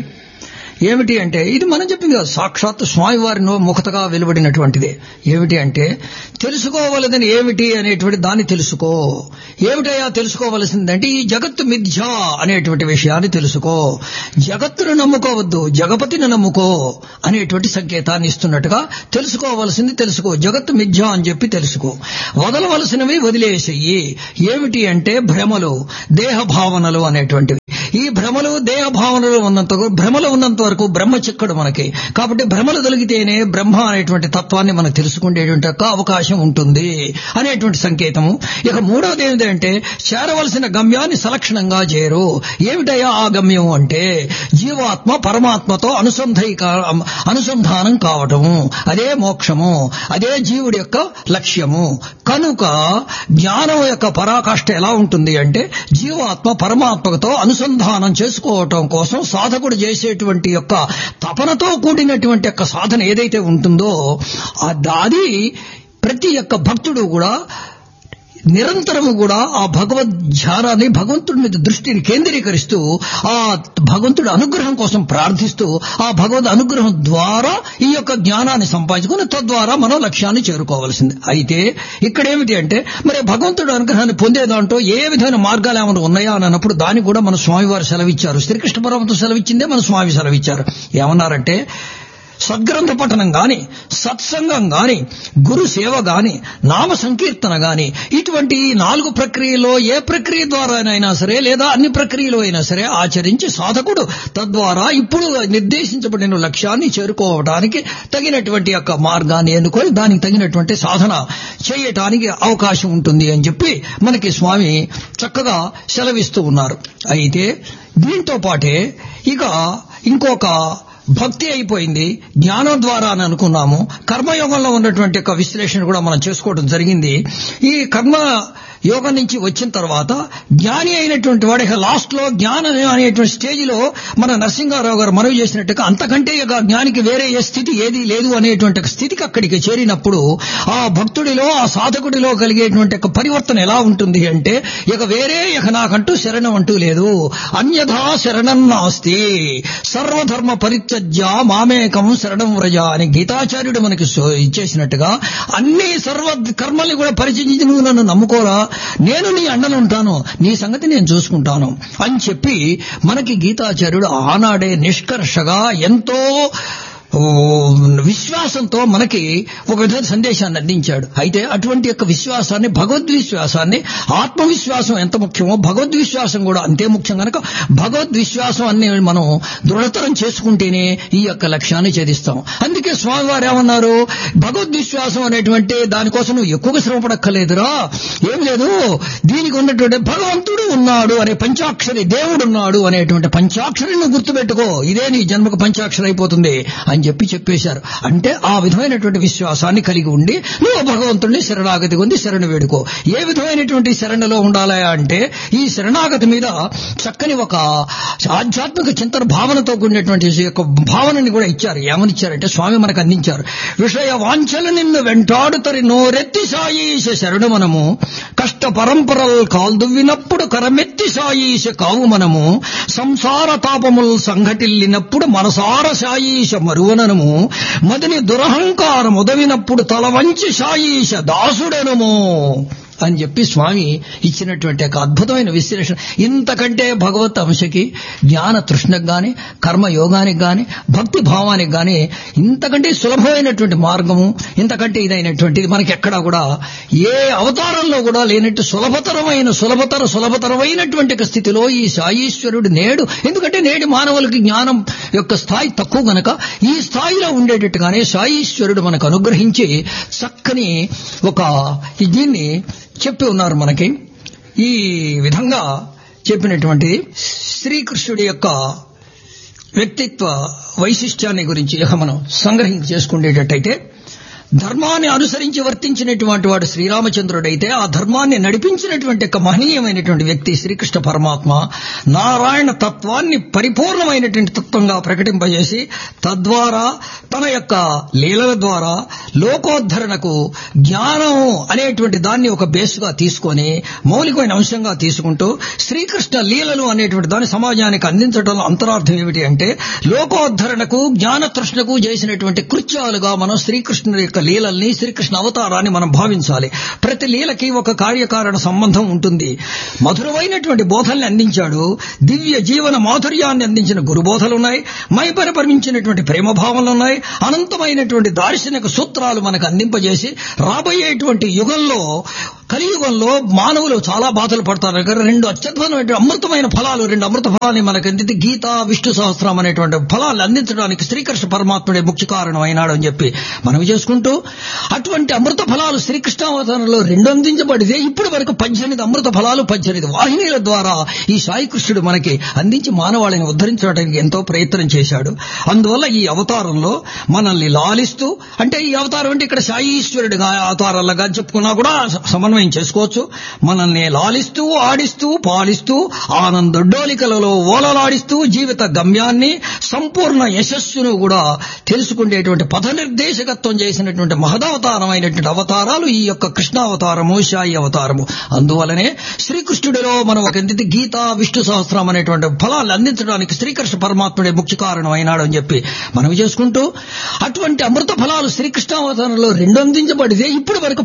ఏమిటి అంటే ఇది మనం చెప్పింది కదా, సాక్షాత్ స్వామివారినో ముఖతగా వెలువడినటువంటిదే. ఏమిటి అంటే తెలుసుకోవలదని ఏమిటి అనేటువంటి దాన్ని తెలుసుకో. ఏమిటయా తెలుసుకోవలసిందంటే ఈ జగత్తు మిథ్య అనేటువంటి విషయాన్ని తెలుసుకో. జగత్తును నమ్ముకోవద్దు, జగపతిని నమ్ముకో అనేటువంటి సంకేతాన్ని ఇస్తున్నట్టుగా తెలుసుకోవలసింది తెలుసుకో. జగత్తు మిథ్య అని చెప్పి తెలుసుకో. వదలవలసినవి వదిలేసేయి. ఏమిటి అంటే భ్రమలు, దేహ భావనలు అనేటువంటివి. ఈ భ్రమలు దేహ భావనలు ఉన్నంత భ్రమలు ఉన్నంత వరకు బ్రహ్మ చిక్కడు మనకి. కాబట్టి భ్రమలు తొలగితేనే బ్రహ్మ అనేటువంటి తత్వాన్ని మనం తెలుసుకునేటువంటి అవకాశం ఉంటుంది అనేటువంటి సంకేతము. ఇక మూడవది ఏమిటంటే చేరవలసిన గమ్యాన్ని సలక్షణంగా చేరు. ఏమిటయ్యా ఆ గమ్యం అంటే జీవాత్మ పరమాత్మతో అనుసంధైక అనుసంధానం కావటము, అదే మోక్షము, అదే జీవుడి యొక్క లక్ష్యము. కనుక జ్ఞానం యొక్క పరాకాష్ఠ ఎలా ఉంటుంది అంటే జీవాత్మ పరమాత్మతో అనుసంధానం చేసుకోవటం కోసం సాధకుడు చేసేటువంటి యొక్క తపనతో కూడినటువంటి యొక్క సాధన ఏదైతే ఉంటుందో అది ప్రతి ఒక్క భక్తుడు కూడా నిరంతరము కూడా ఆ భగవద్ ధ్యానాన్ని భగవంతుడి మీద దృష్టిని కేంద్రీకరిస్తూ ఆ భగవంతుడి అనుగ్రహం కోసం ప్రార్థిస్తూ ఆ భగవద్ అనుగ్రహం ద్వారా ఈ యొక్క జ్ఞానాన్ని సంపాదించుకుని తద్వారా మనం లక్ష్యాన్ని చేరుకోవాల్సింది. అయితే ఇక్కడేమిటి అంటే మరి భగవంతుడి అనుగ్రహాన్ని పొందేదాంటో ఏ విధమైన మార్గాలు ఏమైనా ఉన్నాయా అని అన్నప్పుడు దాన్ని కూడా మన స్వామివారు సెలవిచ్చారు. శ్రీకృష్ణ పరమాత్మ సెలవిచ్చిందే మన స్వామి సెలవిచ్చారు. ఏమన్నారంటే సద్గ్రంథ పఠనం గాని, సత్సంగం గాని, గురు సేవ గాని, నామ సంకీర్తన గాని ఇటువంటి నాలుగు ప్రక్రియలో ఏ ప్రక్రియ ద్వారానైనా సరే లేదా అన్ని ప్రక్రియలో అయినా సరే ఆచరించి సాధకుడు తద్వారా ఇప్పుడు నిర్దేశించబడిన లక్ష్యాన్ని చేరుకోవడానికి తగినటువంటి యొక్క మార్గాన్ని ఎన్నుకొని దానికి తగినటువంటి సాధన చేయటానికి అవకాశం ఉంటుంది అని చెప్పి మనకి స్వామి చక్కగా సెలవిస్తూ ఉన్నారు. అయితే దీంతో పాటే ఇక ఇంకొక భక్తి అయిపోయింది, జ్ఞానం ద్వారా అని అనుకున్నాము. కర్మయోగంలో ఉన్నటువంటి ఒక విశ్లేషణ కూడా మనం చేసుకోవడం జరిగింది. ఈ కర్మ యోగం నుంచి వచ్చిన తర్వాత జ్ఞాని అయినటువంటి వాడి లాస్ట్ లో జ్ఞానం అనేటువంటి స్టేజిలో మన నరసింహారావు గారు మనవి చేసినట్టుగా అంతకంటే ఇక జ్ఞానికి వేరే ఏ స్థితి ఏది లేదు అనేటువంటి స్థితికి అక్కడికి చేరినప్పుడు ఆ భక్తుడిలో ఆ సాధకుడిలో కలిగేటువంటి పరివర్తన ఎలా ఉంటుంది అంటే ఇక వేరే ఇక నాకంటూ శరణం అంటూ లేదు, అన్యథా శరణం నాస్తి, సర్వధర్మ పరిత్యజ్య మామేకం శరణం వ్రజ అని గీతాచార్యుడు మనకి ఇచ్చేసినట్టుగా అన్ని సర్వ కర్మల్ని కూడా పరిచయించి నువ్వు నన్ను నమ్ముకోరా, నేను నీ అండను ఉంటాను, నీ సంగతి నేను చూసుకుంటాను అని చెప్పి మనకి గీతాచార్యుడు ఆనాడే నిష్కర్షగా ఎంతో విశ్వాసంతో మనకి ఒక విధమైన సందేశాన్ని అందించాడు. అయితే అటువంటి యొక్క విశ్వాసాన్ని, భగవద్విశ్వాసాన్ని, ఆత్మవిశ్వాసం ఎంత ముఖ్యమో భగవద్విశ్వాసం కూడా అంతే ముఖ్యం కనుక భగవద్విశ్వాసం అన్ని మనం దృఢతరం చేసుకుంటేనే ఈ యొక్క లక్ష్యాన్ని ఛేదిస్తాం. అందుకే స్వామివారు ఏమన్నారు, భగవద్విశ్వాసం అనేటువంటి దానికోసం నువ్వు ఎక్కువగా శ్రమపడక్కర్లేదురా, ఏం లేదు, దీనికి ఉన్నటువంటి భగవంతుడు ఉన్నాడు అనే పంచాక్షరి, దేవుడున్నాడు అనేటువంటి పంచాక్షరిని గుర్తుపెట్టుకో, ఇదే నీ జన్మకు పంచాక్షరి అయిపోతుంది అని చెప్పి చెప్పేశారు. అంటే ఆ విధమైనటువంటి విశ్వాసాన్ని కలిగి ఉండి నువ్వు భగవంతుడిని శరణాగతి పొంది శరణు వేడుకో. ఏ విధమైనటువంటి శరణలో ఉండాలా అంటే ఈ శరణాగతి మీద చక్కని ఒక ఆధ్యాత్మిక చింతన భావనతో కూడినటువంటి యొక్క భావనని కూడా ఇచ్చారు. ఏమని ఇచ్చారంటే స్వామి మనకు అందించారు. విషయ వాంఛలు నిన్ను వెంటాడుతరి నోరెత్తి సాయీశ శరణు మనము, కష్ట పరంపరల్ కాల్దువ్వినప్పుడు కరమెత్తి సాయీశ కావు మనము, సంసార తాపముల్ సంఘటిల్లినప్పుడు మనసార సాయీశ మరువనము, మదిని దురహంకార మొదవినప్పుడు తల వంచి సాయీశ దాసుడనము అని చెప్పి స్వామి ఇచ్చినటువంటి ఒక అద్భుతమైన విశ్లేషణ. ఇంతకంటే భగవత్ అంశకి, జ్ఞాన తృష్ణకు గాని, కర్మయోగానికి గాని, భక్తి భావానికి గాని ఇంతకంటే సులభమైనటువంటి మార్గము, ఇంతకంటే ఇదైనటువంటిది మనకి ఎక్కడా కూడా ఏ అవతారంలో కూడా లేనట్టు సులభతరమైన సులభతర సులభతరమైనటువంటి స్థితిలో ఈ సాయీశ్వరుడు నేడు, ఎందుకంటే నేటి మానవులకి జ్ఞానం యొక్క స్థాయి తక్కువ గనక ఈ స్థాయిలో ఉండేటట్టుగానే సాయీశ్వరుడు మనకు అనుగ్రహించి చక్కని ఒక దీన్ని చెప్పి ఉన్నారు మనకి. ఈ విధంగా చెప్పినటువంటి శ్రీకృష్ణుడి యొక్క వ్యక్తిత్వ వైశిష్ట్యాన్ని గురించి ఇక మనం సంగ్రహించి చేసుకునేటట్టయితే, ధర్మాన్ని అనుసరించి వర్తించినటువంటి వాడు శ్రీరామచంద్రుడైతే ఆ ధర్మాన్ని నడిపించినటువంటి ఒక మహనీయమైనటువంటి వ్యక్తి శ్రీకృష్ణ పరమాత్మ నారాయణ తత్వాన్ని పరిపూర్ణమైనటువంటి తత్వంగా ప్రకటింపజేసి తద్వారా తన యొక్క లీలల ద్వారా లోకోద్ధరణకు జ్ఞానం అనేటువంటి దాన్ని ఒక బేస్గా తీసుకొని మౌలికమైన అంశంగా తీసుకుంటూ శ్రీకృష్ణ లీలలు అనేటువంటి దాన్ని సమాజానికి అందించడంలో అంతరార్థం ఏమిటి అంటే, లోకోద్ధరణకు జ్ఞానతృష్ణకు చేసినటువంటి కృత్యాలుగా మనం శ్రీకృష్ణుడి యొక్క లీలల్ని, శ్రీకృష్ణ అవతారాన్ని మనం భావించాలి. ప్రతి లీలకి ఒక కార్యకారణ సంబంధం ఉంటుంది. మధురమైనటువంటి బోధల్ని అందించాడు, దివ్య జీవన మాధుర్యాన్ని అందించిన గురుబోధలున్నాయి, మైపరపరిమించినటువంటి ప్రేమభావనలున్నాయి, అనంతమైనటువంటి దార్శనిక సూత్రాలు మనకు అందింపజేసి రాబోయేటువంటి యుగంలో, కలియుగంలో మానవులు చాలా బాధలు పడతారు. రెండు అత్యద్భుతమైన అమృతమైన ఫలాలు, రెండు అమృత ఫలాన్ని మనకు అందించి గీత, విష్ణు సహస్రం అనేటువంటి ఫలాలు అందించడానికి శ్రీకృష్ణ పరమాత్ముడే ముఖ్య కారణం అయినాడు అని చెప్పి మనవి చేసుకుంటూ, అటువంటి అమృత ఫలాలు శ్రీకృష్ణావతారంలో రెండు అందించబడితే ఇప్పటి వరకు పద్దెనిమిది అమృత ఫలాలు పద్దెనిమిది వాహినీల ద్వారా ఈ సాయికృష్ణుడు మనకి అందించి మానవాళిని ఉద్ధరించడానికి ఎంతో ప్రయత్నం చేశాడు. అందువల్ల ఈ అవతారంలో మనల్ని లాలిస్తూ, అంటే ఈ అవతారం అంటే ఇక్కడ సాయీశ్వరుడిగా అవతారాలుగా చెప్పుకున్నా కూడా సమన్వయం చేసుకోవచ్చు. మనల్ని లాలిస్తూ, ఆడిస్తూ, పాలిస్తూ, ఆనందోడ్డోలికలలో ఓలలాడిస్తూ జీవిత గమ్యాన్ని, సంపూర్ణ యశస్సును కూడా తెలుసుకునేటువంటి పథ నిర్దేశకత్వం చేసినటువంటి మహదవతారమైనటువంటి అవతారాలు ఈ యొక్క కృష్ణావతారము, సాయి అవతారము. అందువలనే శ్రీకృష్ణుడిలో మనం ఒక గీత, విష్ణు సహస్రం అనేటువంటి ఫలాలు అందించడానికి శ్రీకృష్ణ పరమాత్ముడే ముఖ్య కారణం అయినాడు అని చెప్పి మనవి చేసుకుంటూ, అటువంటి అమృత ఫలాలు శ్రీకృష్ణావతారంలో రెండు అందించబడితే ఇప్పటి వరకు